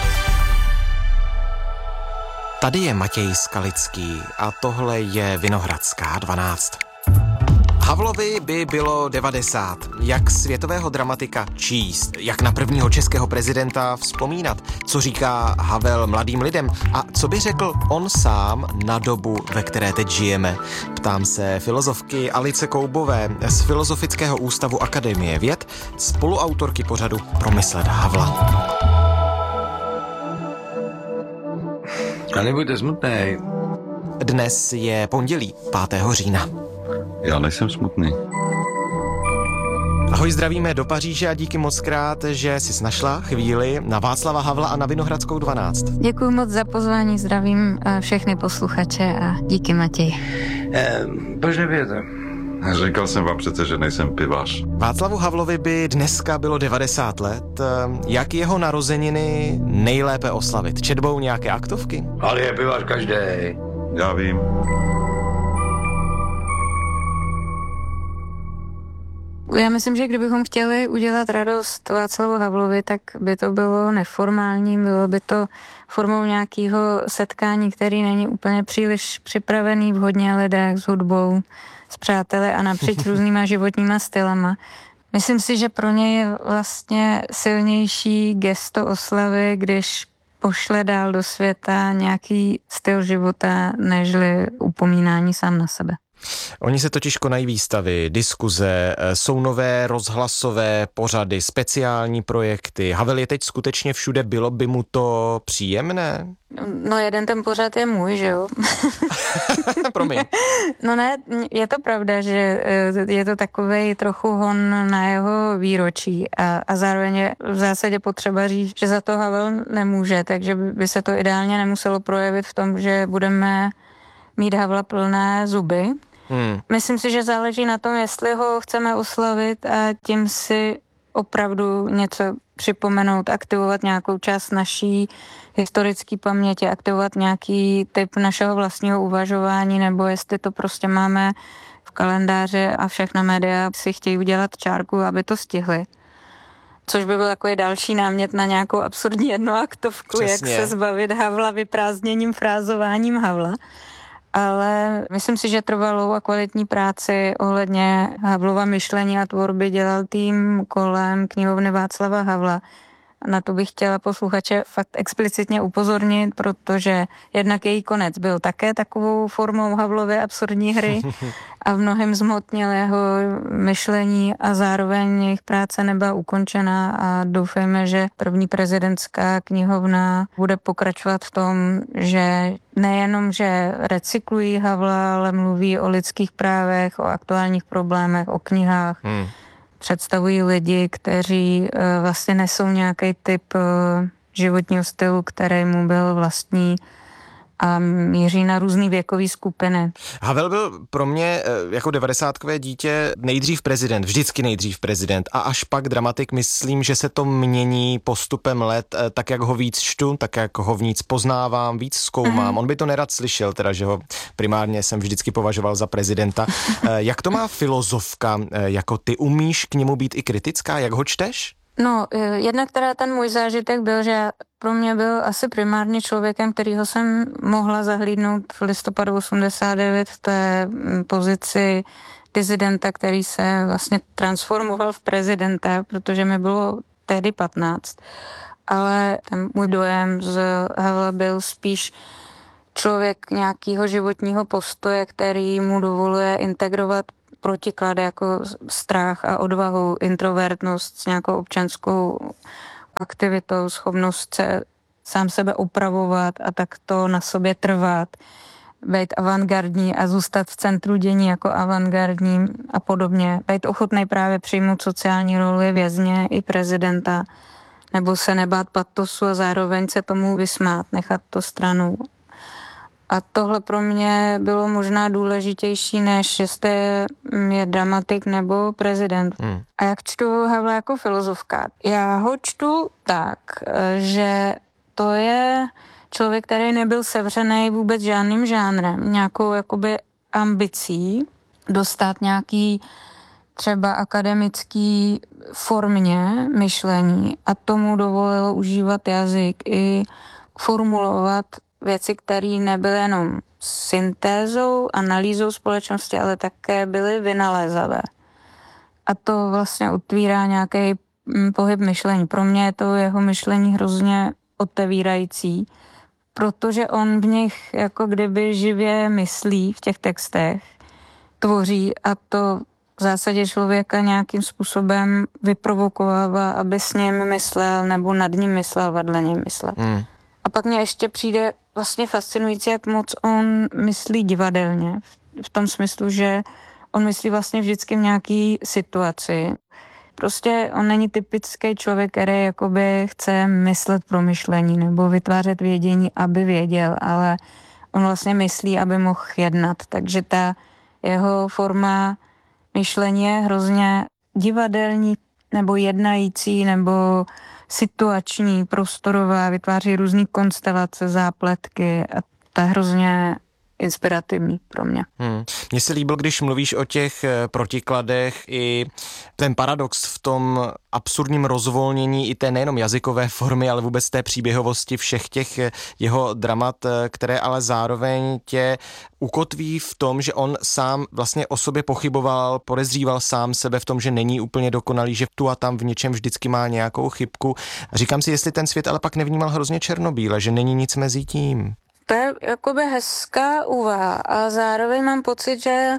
Tady je Matěj Skalický a tohle je Vinohradská dvanáct. Havlovi by bylo devadesát. Jak světového dramatika číst, jak na prvního českého prezidenta vzpomínat, co říká Havel mladým lidem a co by řekl on sám na dobu, ve které teď žijeme. Ptám se filozofky Alice Koubové z Filozofického ústavu Akademie věd, spoluautorky pořadu Promyslet Havla. A nebuďte smutnej. Dnes je pondělí, pátého října. Já nejsem smutný. Ahoj, zdravíme do Paříže a díky moc krát, že jsi našla chvíli na Václava Havla a na Vinohradskou dvanáct. Děkuji moc za pozvání, zdravím všechny posluchače a díky, Matěj. Eh, proč nevědět? Říkal jsem vám přece, že nejsem pivař. Václavu Havlovi by dneska bylo devadesát let. Jak jeho narozeniny nejlépe oslavit? Četbou nějaké aktovky? Ale je pivař každej. Já vím. Já myslím, že kdybychom chtěli udělat radost Václavu Havlovi, tak by to bylo neformální, bylo by to formou nějakého setkání, který není úplně příliš připravený v hodně lidech s hudbou, s přáteli a napříč různýma životníma stylama. Myslím si, že pro něj je vlastně silnější gesto oslavy, když pošle dál do světa nějaký styl života, nežli upomínání sám na sebe. Oni se totiž konají výstavy, diskuze, jsou nové rozhlasové pořady, speciální projekty. Havel je teď skutečně všude, bylo by mu to příjemné? No jeden ten pořad je můj, že jo? Promiň. No ne, je to pravda, že je to takovej trochu hon na jeho výročí a, a zároveň je v zásadě potřeba říct, že za to Havel nemůže, takže by se to ideálně nemuselo projevit v tom, že budeme mít Havla plné zuby. Hmm. Myslím si, že záleží na tom, jestli ho chceme oslavit a tím si opravdu něco připomenout, aktivovat nějakou část naší historické paměti, aktivovat nějaký typ našeho vlastního uvažování, nebo jestli to prostě máme v kalendáři a všechna média si chtějí udělat čárku, aby to stihli. Což by byl takový další námět na nějakou absurdní jednoaktovku, Přesně. Jak se zbavit Havla vyprázdněním, frázováním Havla. Ale myslím si, že trvalou a kvalitní práci ohledně Havlova myšlení a tvorby dělal tým kolem knihovny Václava Havla. Na to bych chtěla posluchače fakt explicitně upozornit, protože jednak její konec byl také takovou formou Havlovy absurdní hry a v mnohem zhmotnil jeho myšlení a zároveň jejich práce nebyla ukončena a doufejme, že první prezidentská knihovna bude pokračovat v tom, že nejenom, že recyklují Havla, ale mluví o lidských právech, o aktuálních problémech, o knihách. Hmm. představují lidi, kteří vlastně nesou nějaký typ životního stylu, který mu byl vlastní a míří na různý věkový skupiny. Havel byl pro mě jako devadesátkové dítě nejdřív prezident, vždycky nejdřív prezident a až pak dramatik. Myslím, že se to mění postupem let, tak jak ho víc čtu, tak jak ho víc poznávám, víc zkoumám. Mm. On by to nerad slyšel, teda, že ho primárně jsem vždycky považoval za prezidenta. Jak to má filozofka, jako ty umíš k němu být i kritická, jak ho čteš? No, jednak teda ten můj zážitek byl, že pro mě byl asi primárně člověkem, kterýho jsem mohla zahlídnout v listopadu osmdesát devět v té pozici dizidenta, který se vlastně transformoval v prezidenta, protože mi bylo tehdy patnáct. Ale ten můj dojem z Havla byl spíš člověk nějakého životního postoje, který mu dovoluje integrovat protiklady jako strach a odvahu, introvertnost s nějakou občanskou aktivitou, schopnost se sám sebe opravovat a tak to na sobě trvat, být avantgardní a zůstat v centru dění jako avantgardní a podobně. Být ochotný právě přijmout sociální roli vězně i prezidenta, nebo se nebát patosu a zároveň se tomu vysmát, nechat to stranou. A tohle pro mě bylo možná důležitější, než jestli je dramatik nebo prezident. Hmm. A jak čtu Havla jako filozofka? Já ho čtu tak, že to je člověk, který nebyl sevřený vůbec žádným žánrem, nějakou jakoby ambicí dostat nějaký třeba akademický formě myšlení a tomu dovolilo užívat jazyk i formulovat věci, které nebyly jenom syntézou, analýzou společnosti, ale také byly vynalézavé. A to vlastně otvírá nějaký pohyb myšlení. Pro mě je to jeho myšlení hrozně otevírající, protože on v nich jako kdyby živě myslí v těch textech, tvoří a to v zásadě člověka nějakým způsobem vyprovokovává, aby s ním myslel nebo nad ním myslel, vedle něm myslel. Mm. A pak mě ještě přijde vlastně fascinující, jak moc on myslí divadelně. V tom smyslu, že on myslí vlastně vždycky v nějaký situaci. Prostě on není typický člověk, který jakoby chce myslet promyšlení nebo vytvářet vědění, aby věděl, ale on vlastně myslí, aby mohl jednat. Takže ta jeho forma myšlení je hrozně divadelní nebo jednající nebo situační, prostorová, vytváří různý konstelace, zápletky a to je hrozně inspirativní pro mě. Hmm. Mně se líbil, když mluvíš o těch protikladech i ten paradox v tom absurdním rozvolnění i té nejenom jazykové formy, ale vůbec té příběhovosti všech těch jeho dramat, které ale zároveň tě ukotví v tom, že on sám vlastně o sobě pochyboval, podezříval sám sebe v tom, že není úplně dokonalý, že tu a tam v něčem vždycky má nějakou chybku. A říkám si, jestli ten svět ale pak nevnímal hrozně černobíle, že není nic mezi tím. To je jakoby hezká úvaha a zároveň mám pocit, že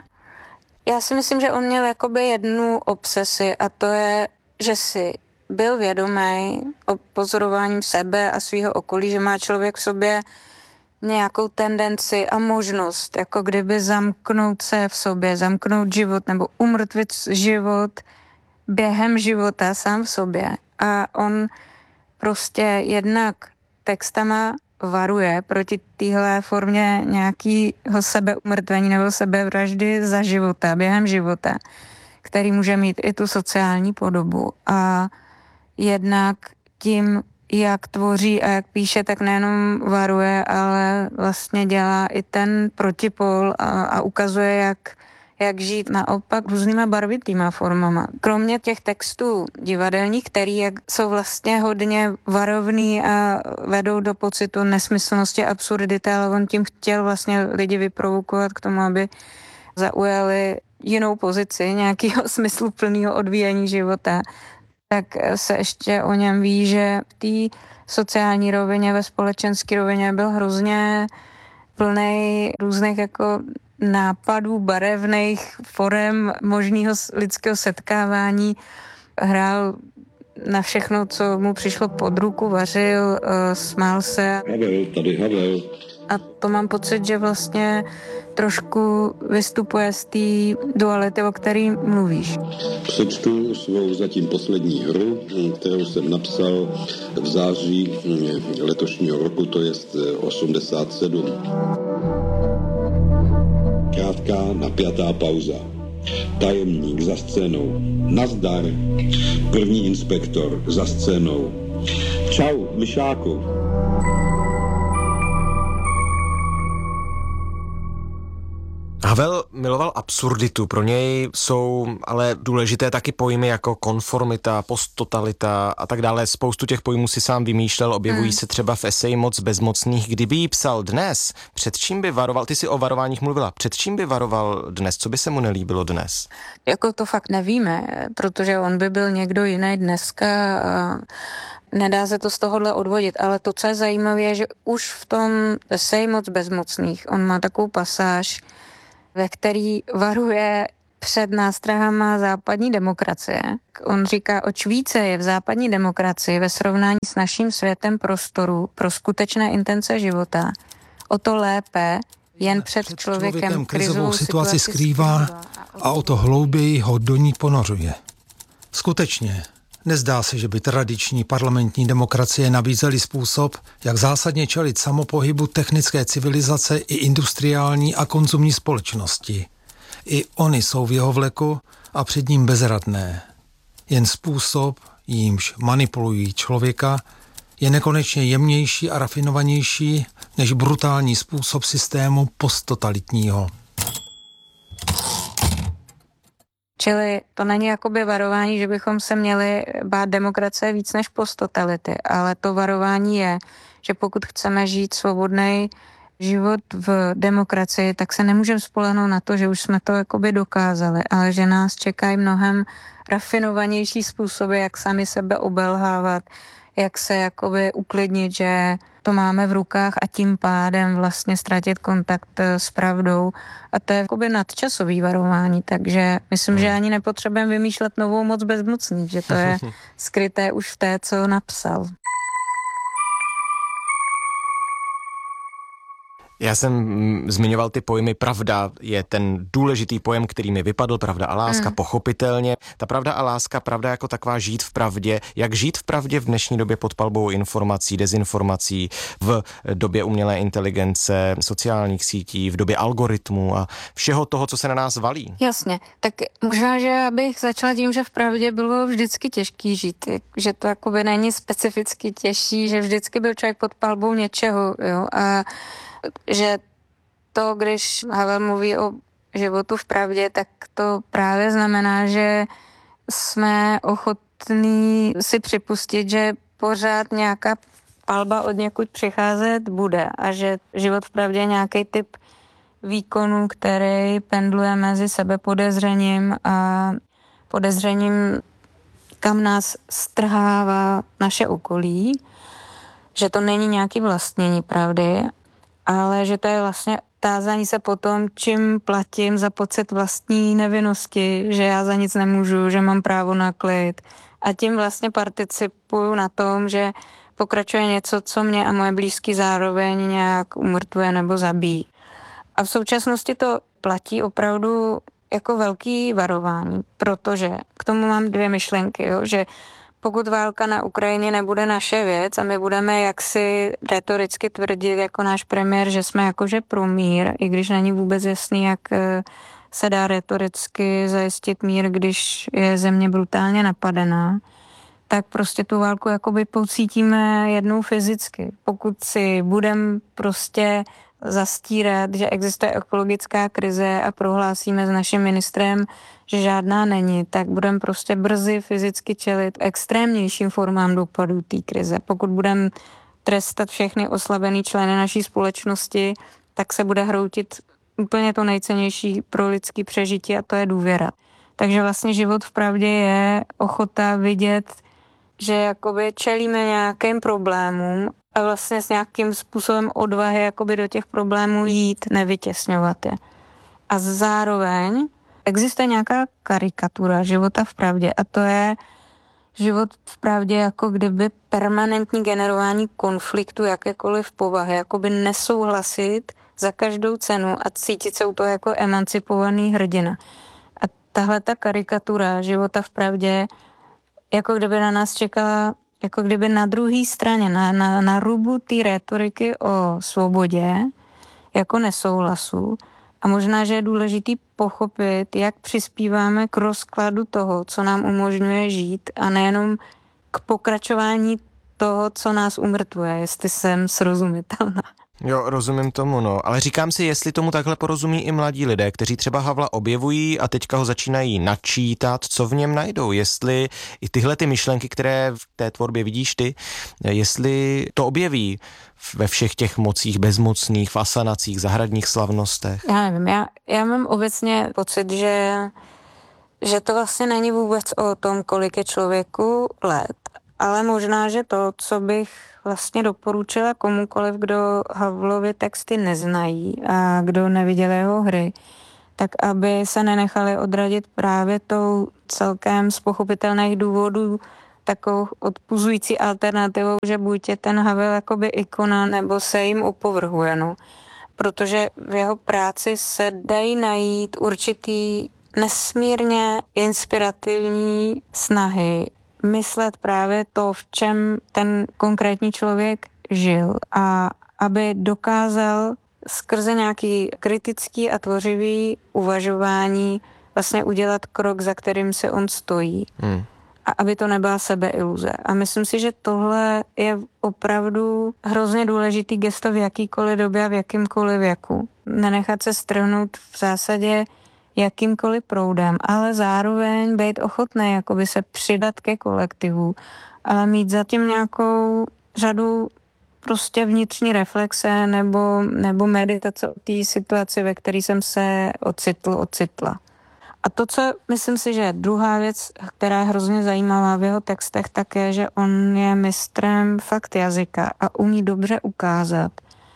já si myslím, že on měl jakoby jednu obsesi a to je, že si byl vědomý o pozorováním sebe a svého okolí, že má člověk v sobě nějakou tendenci a možnost, jako kdyby zamknout se v sobě, zamknout život nebo umrtvit život během života sám v sobě. A on prostě jednak textama varuje proti téhle formě nějakého sebeumrtvení nebo sebevraždy za života, během života, který může mít i tu sociální podobu. A jednak tím, jak tvoří a jak píše, tak nejenom varuje, ale vlastně dělá i ten protipol a, a ukazuje, jak, jak žít naopak různýma barvitýma formama. Kromě těch textů divadelních, který jak jsou vlastně hodně varovný a vedou do pocitu nesmyslnosti, absurdity, ale on tím chtěl vlastně lidi vyprovokovat k tomu, aby zaujali jinou pozici, nějakého smysluplného odvíjení života, tak se ještě o něm ví, že v té sociální rovině, ve společenské rovině byl hrozně plnej různých jako nápadů, barevných forem možného lidského setkávání. Hrál na všechno, co mu přišlo pod ruku, vařil, smál se. Havel, tady Havel. A to mám pocit, že vlastně trošku vystupuje z té duality, o které mluvíš. Přečtu svou zatím poslední hru, kterou jsem napsal v září letošního roku, to je osmdesát sedm. Krátká napjatá pauza. Tajemník za scénou. Nazdar. První inspektor za scénou. Čau, myšáku. Havel miloval absurditu, pro něj jsou ale důležité taky pojmy jako konformita, posttotalita a tak dále. Spoustu těch pojmů si sám vymýšlel, objevují hmm. se třeba v eseji Moc bezmocných. Kdyby jí psal dnes, před čím by varoval, ty si o varováních mluvila, před čím by varoval dnes, co by se mu nelíbilo dnes? Jako to fakt nevíme, protože on by byl někdo jiný dneska a nedá se to z tohohle odvodit, ale to, co je zajímavé, je, že už v tom eseji Moc bezmocných, on má takovou pasáž, ve který varuje před nástrahama západní demokracie. On říká, oč více je v západní demokracii ve srovnání s naším světem prostoru pro skutečné intence života, o to lépe jen před, před člověkem, člověkem krizovou situaci skrývá a o to hlouběji ho do ní ponořuje. Skutečně, nezdá se, že by tradiční parlamentní demokracie nabízely způsob, jak zásadně čelit samopohybu technické civilizace i industriální a konzumní společnosti. I oni jsou v jeho vleku a před ním bezradné. Jen způsob, jímž manipulují člověka, je nekonečně jemnější a rafinovanější než brutální způsob systému posttotalitního. Čili to není jakoby varování, že bychom se měli bát demokracie víc než posttotality, ale to varování je, že pokud chceme žít svobodný život v demokracii, tak se nemůžeme spolehnout na to, že už jsme to jakoby dokázali, ale že nás čekají mnohem rafinovanější způsoby, jak sami sebe obelhávat, jak se jakoby uklidnit, že to máme v rukách a tím pádem vlastně ztratit kontakt s pravdou. A to je jakoby nadčasový varování, takže myslím, že ani nepotřebujeme vymýšlet novou Moc bezmocných, že to je skryté už v té, co napsal. Já jsem zmiňoval ty pojmy. Pravda je ten důležitý pojem, který mi vypadl, pravda a láska, mm. pochopitelně. Ta pravda a láska, pravda jako taková žít v pravdě. Jak žít v pravdě v dnešní době pod palbou informací, dezinformací, v době umělé inteligence, sociálních sítí, v době algoritmů a všeho toho, co se na nás valí? Jasně, tak možná, že abych začala tím, že v pravdě bylo vždycky těžký žít, že to jakoby není specificky těžší, že vždycky byl člověk pod palbou něčeho, jo, a že to, když Havel mluví o životu v pravdě, tak to právě znamená, že jsme ochotní si připustit, že pořád nějaká palba od někud přicházet bude a že život v pravdě je nějaký typ výkonu, který pendluje mezi sebepodezřením a podezřením, kam nás strhává naše okolí, že to není nějaký vlastnění pravdy, ale že to je vlastně tázání se po tom, čím platím za pocit vlastní nevinnosti, že já za nic nemůžu, že mám právo na klid. A tím vlastně participuju na tom, že pokračuje něco, co mě a moje blízky zároveň nějak umrtvuje nebo zabíjí. A v současnosti to platí opravdu jako velký varování, protože k tomu mám dvě myšlenky, jo, že pokud válka na Ukrajině nebude naše věc a my budeme jaksi retoricky tvrdit jako náš premiér, že jsme jakože pro mír, i když není vůbec jasný, jak se dá retoricky zajistit mír, když je země brutálně napadená, tak prostě tu válku jakoby pocítíme jednou fyzicky. Pokud si budeme prostě zastírat, že existuje ekologická krize a prohlásíme s naším ministrem, že žádná není, tak budeme prostě brzy fyzicky čelit extrémnějším formám dopadů té krize. Pokud budeme trestat všechny oslabené členy naší společnosti, tak se bude hroutit úplně to nejcennější pro lidský přežití a to je důvěra. Takže vlastně život v pravdě je ochota vidět, že jakoby čelíme nějakým problémům a vlastně s nějakým způsobem odvahy jakoby do těch problémů jít, nevytěsňovat je. A zároveň existuje nějaká karikatura života v pravdě a to je, život vpravdě jako kdyby permanentní generování konfliktu jakékoliv povahy, jakoby nesouhlasit za každou cenu a cítit se u toho jako emancipovaný hrdina. A tahle ta karikatura života vpravdě jako kdyby na nás čekala, jako kdyby na druhé straně, na, na, na rubu té rétoriky o svobodě, jako nesouhlasu. A možná, že je důležitý pochopit, jak přispíváme k rozkladu toho, co nám umožňuje žít a nejenom k pokračování toho, co nás umrtvuje, jestli jsem srozumitelná. Jo, rozumím tomu, no. Ale říkám si, jestli tomu takhle porozumí i mladí lidé, kteří třeba Havla objevují a teďka ho začínají načítat, co v něm najdou. Jestli i tyhle ty myšlenky, které v té tvorbě vidíš ty, jestli to objeví ve všech těch mocích bezmocných, v asanacích, zahradních slavnostech. Já nevím, já, já mám obecně pocit, že, že to vlastně není vůbec o tom, kolik je člověku let, ale možná, že to, co bych vlastně doporučila komukoliv, kdo Havlovy texty neznají a kdo neviděl jeho hry, tak aby se nenechali odradit právě tou celkem z pochopitelných důvodů takovou odpuzující alternativou, že buď je ten Havel jakoby ikona, nebo se jim opovrhuje, no. Protože v jeho práci se dají najít určitý nesmírně inspirativní snahy myslet právě to, v čem ten konkrétní člověk žil a aby dokázal skrze nějaký kritický a tvořivý uvažování vlastně udělat krok, za kterým se on stojí. Hmm. A aby to nebyla sebeiluze. A myslím si, že tohle je opravdu hrozně důležitý gesto v jakýkoliv době a v jakýmkoliv věku. Nenechat se strhnout v zásadě jakýmkoliv proudem, ale zároveň být ochotný jakoby se přidat ke kolektivu, ale mít zatím nějakou řadu prostě vnitřní reflexe nebo, nebo meditace o té situaci, ve které jsem se ocitl, ocitla. A to, co myslím si, že je druhá věc, která je hrozně zajímavá v jeho textech, tak je, že on je mistrem fakt jazyka a umí dobře ukázat,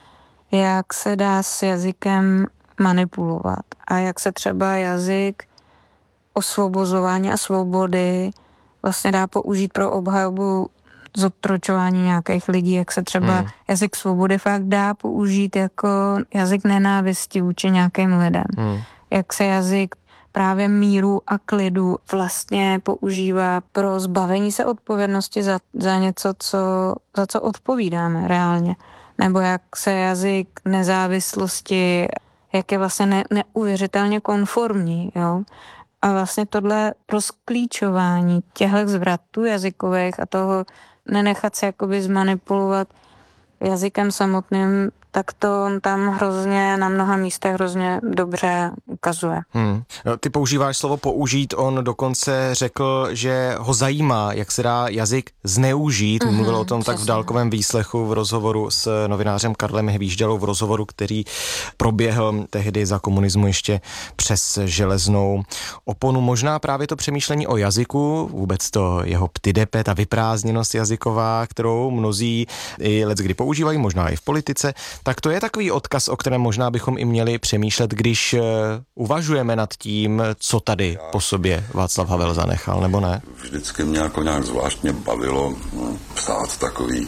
jak se dá s jazykem manipulovat a jak se třeba jazyk osvobozování a svobody vlastně dá použít pro obhajobu zotročování nějakých lidí, jak se třeba hmm. jazyk svobody fakt dá použít jako jazyk nenávisti vůči nějakým lidem. Hmm. Jak se jazyk právě míru a klidu vlastně používá pro zbavení se odpovědnosti za, za něco, co, za co odpovídáme reálně. Nebo jak se jazyk nezávislosti, jak je vlastně ne, neuvěřitelně konformní, jo. A vlastně tohle rozklíčování těchto zvratů jazykových a toho nenechat se jakoby zmanipulovat jazykem samotným, tak to on tam hrozně na mnoha místech hrozně dobře ukazuje. Hmm. Ty používáš slovo použít, on dokonce řekl, že ho zajímá, jak se dá jazyk zneužít. Mm-hmm, mluvil o tom přesně. Tak v dálkovém výslechu v rozhovoru s novinářem Karlem Hvížďalou, v rozhovoru, který proběhl tehdy za komunismu ještě přes železnou oponu. Možná právě to přemýšlení o jazyku, vůbec to jeho ptydepet a vyprázdněnost jazyková, kterou mnozí i leckdy používají, možná i v politice, tak to je takový odkaz, o kterém možná bychom i měli přemýšlet, když uvažujeme nad tím, co tady po sobě Václav Havel zanechal, nebo ne? Vždycky mě jako nějak zvláštně bavilo psát takový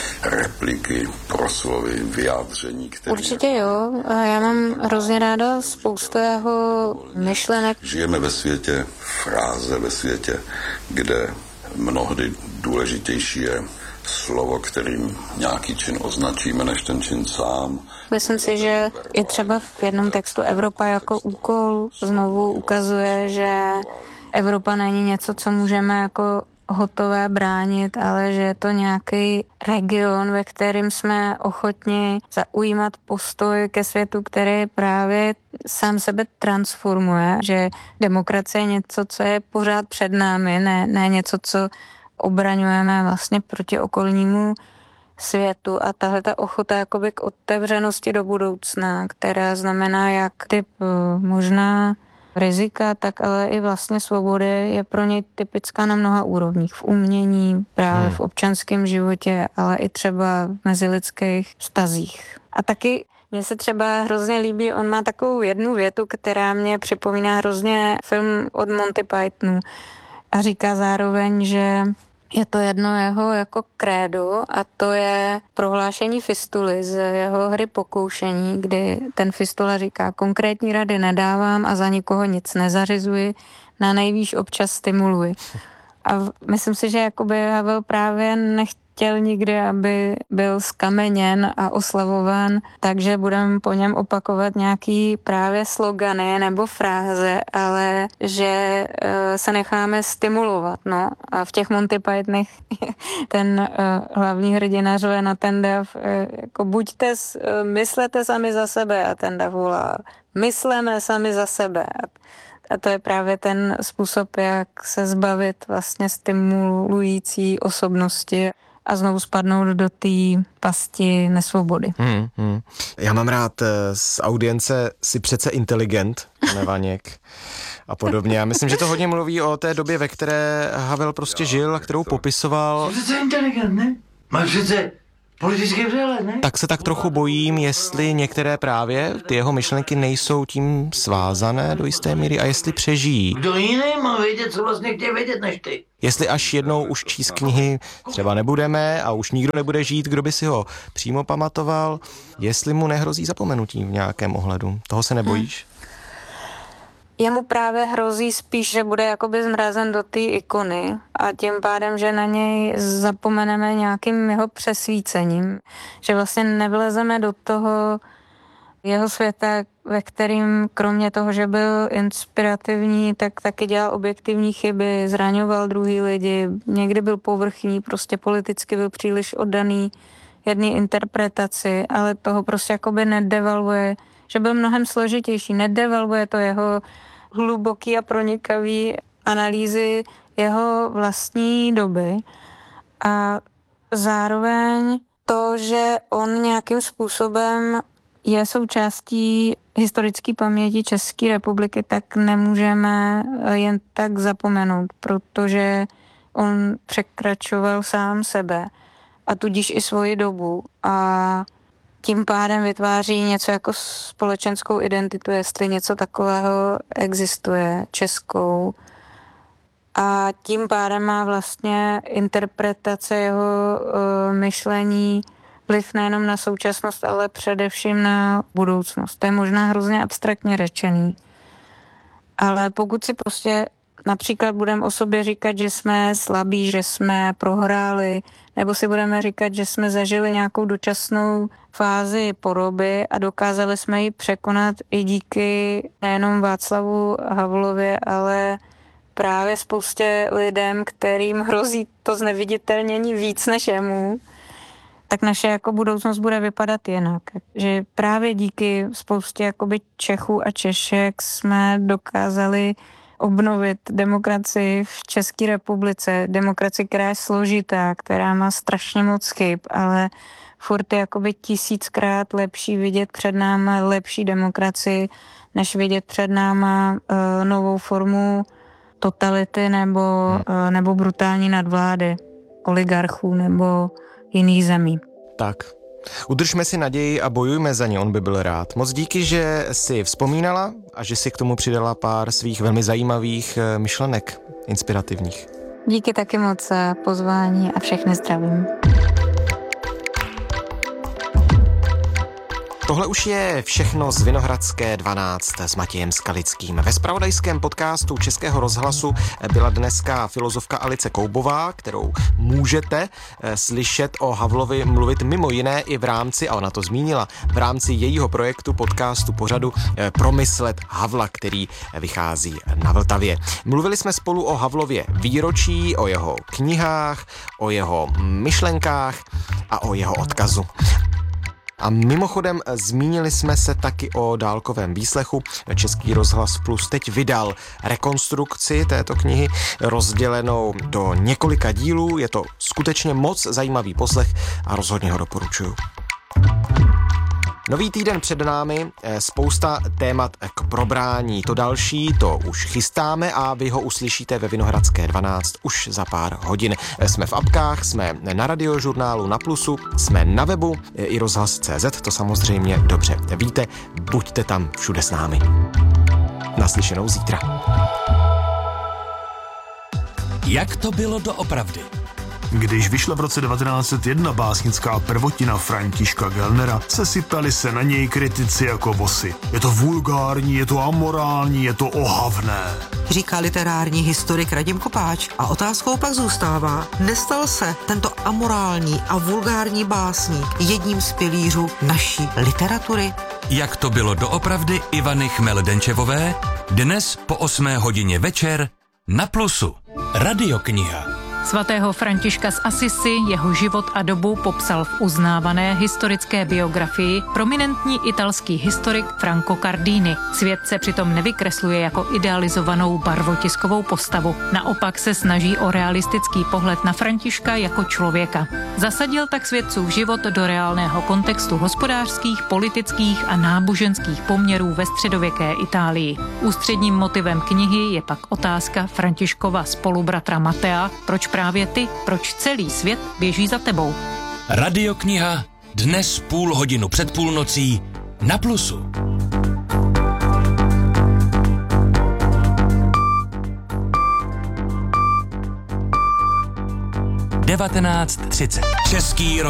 repliky, proslovy, vyjádření, které... Určitě jo, a já mám hrozně ráda spoustu jeho myšlenek. Žijeme ve světě fráze, ve světě, kde mnohdy důležitější je slovo, kterým nějaký čin označíme, než ten čin sám. Myslím si, že je třeba v jednom textu Evropa jako úkol znovu ukazuje, že Evropa není něco, co můžeme jako hotové bránit, ale že je to nějaký region, ve kterém jsme ochotni zaujímat postoj ke světu, který právě sám sebe transformuje, že demokracie je něco, co je pořád před námi, ne, ne něco, co obraňujeme vlastně proti okolnímu světu a tahle ta ochota jakoby k otevřenosti do budoucna, která znamená jak typ možná rizika, tak ale i vlastně svobody je pro něj typická na mnoha úrovních. V umění, právě hmm. v občanském životě, ale i třeba v mezilidských vztazích. A taky mně se třeba hrozně líbí, on má takovou jednu větu, která mě připomíná hrozně film od Monty Pythonu, a říká zároveň, že je to jedno jeho jako krédo a to je prohlášení Fistuly z jeho hry Pokoušení, kdy ten Fistula říká: konkrétní rady nedávám a za nikoho nic nezařizuji, na nejvýš občas stimuluji. A myslím si, že jakoby Havel právě nechtěl nikdy, aby byl skameněn a oslavován, takže budeme po něm opakovat nějaký právě slogany nebo fráze, ale že uh, se necháme stimulovat. No. A v těch Monty Pythonech ten uh, hlavní hrdina řve na ten dav, uh, jako buďte, uh, myslete sami za sebe, a ten dav volá: mysleme sami za sebe. A to je právě ten způsob, jak se zbavit vlastně stimulující osobnosti a znovu spadnout do té pasti nesvobody. Hmm, hmm. Já mám rád z audience si přece inteligent, pane Vaněk, a podobně. Já myslím, že to hodně mluví o té době, ve které Havel prostě žil a kterou popisoval. Jsi přece inteligent, ne? Máš přece politický přehled, ne? Tak se tak trochu bojím, jestli některé právě ty jeho myšlenky nejsou tím svázané do jisté míry a jestli přežijí. Kdo jiný má vědět, co vlastně chtějí vědět než ty? Jestli až jednou už číst knihy třeba nebudeme a už nikdo nebude žít, kdo by si ho přímo pamatoval, jestli mu nehrozí zapomenutí v nějakém ohledu. Toho se nebojíš? Jemu právě hrozí spíš, že bude jakoby zmrazen do té ikony a tím pádem, že na něj zapomeneme nějakým jeho přesvícením. Že vlastně nevlezeme do toho jeho světa, ve kterým kromě toho, že byl inspirativní, tak taky dělal objektivní chyby, zraňoval druhý lidi, někdy byl povrchní, prostě politicky byl příliš oddaný jedné interpretaci, ale toho prostě jakoby nedevalvuje, že byl mnohem složitější, nedevalvuje to jeho hluboký a pronikavý analýzy jeho vlastní doby a zároveň to, že on nějakým způsobem je součástí historické paměti České republiky, tak nemůžeme jen tak zapomenout, protože on překračoval sám sebe a tudíž i svoji dobu a tím pádem vytváří něco jako společenskou identitu, jestli něco takového existuje, českou. A tím pádem má vlastně interpretace jeho uh, myšlení vliv nejenom na současnost, ale především na budoucnost. To je možná hrozně abstraktně řečený. Ale pokud si prostě například budeme o sobě říkat, že jsme slabí, že jsme prohráli, nebo si budeme říkat, že jsme zažili nějakou dočasnou fázi poroby a dokázali jsme ji překonat i díky nejenom Václavu Havlovi, ale právě spoustě lidem, kterým hrozí to zneviditelnění víc než jemu, tak naše jako budoucnost bude vypadat jinak. Že právě díky spoustě jakoby Čechů a Češek jsme dokázali obnovit demokracii v České republice. Demokracii, která je složitá, která má strašně moc chyb, ale furt je jakoby tisíckrát lepší vidět před náma lepší demokracii, než vidět před náma uh, novou formu totality nebo, uh, nebo brutální nadvlády oligarchů nebo jiných zemí. Tak. Udržme si naději a bojujme za ně, on by byl rád. Moc díky, že si vzpomínala a že si k tomu přidala pár svých velmi zajímavých myšlenek, inspirativních. Díky taky moc za pozvání a všechny zdravím. Tohle už je všechno z Vinohradské dvanáct s Matějem Skalickým. Ve zpravodajském podcastu Českého rozhlasu byla dneska filozofka Alice Koubová, kterou můžete slyšet o Havlovi mluvit mimo jiné i v rámci, a ona to zmínila, v rámci jejího projektu podcastu pořadu Promyslet Havla, který vychází na Vltavě. Mluvili jsme spolu o Havlově výročí, o jeho knihách, o jeho myšlenkách a o jeho odkazu. A mimochodem zmínili jsme se taky o dálkovém výslechu. Český rozhlas Plus teď vydal rekonstrukci této knihy rozdělenou do několika dílů. Je to skutečně moc zajímavý poslech a rozhodně ho doporučuju. Nový týden před námi, spousta témat k probrání. To další, to už chystáme a vy ho uslyšíte ve Vinohradské dvanáct už za pár hodin. Jsme v apkách, jsme na radiožurnálu na Plusu, jsme na webu i rozhlas tečka cé zet, to samozřejmě dobře víte, buďte tam všude s námi. Naslyšenou zítra. Jak to bylo doopravdy? Když vyšla v roce devatenáct set jedna básnická prvotina Františka Gellnera, sesypali se na něj kritici jako vosy. Je to vulgární, je to amorální, je to ohavné. Říká literární historik Radim Kopáč a otázkou pak zůstává, nestal se tento amorální a vulgární básník jedním z pilířů naší literatury? Jak to bylo doopravdy Ivany Chmel-Denčevové dnes po osmé hodině večer na Plusu. Radiokniha. Svatého Františka z Assisi, jeho život a dobu popsal v uznávané historické biografii prominentní italský historik Franco Cardini. Svět se přitom nevykresluje jako idealizovanou barvotiskovou postavu. Naopak se snaží o realistický pohled na Františka jako člověka. Zasadil tak svědcův život do reálného kontextu hospodářských, politických a náboženských poměrů ve středověké Itálii. Ústředním motivem knihy je pak otázka Františkova spolubratra Matea, proč právě ty, proč celý svět běží za tebou. Radiokniha dnes půl hodinu před půlnocí na Plusu. devatenáct třicet. Český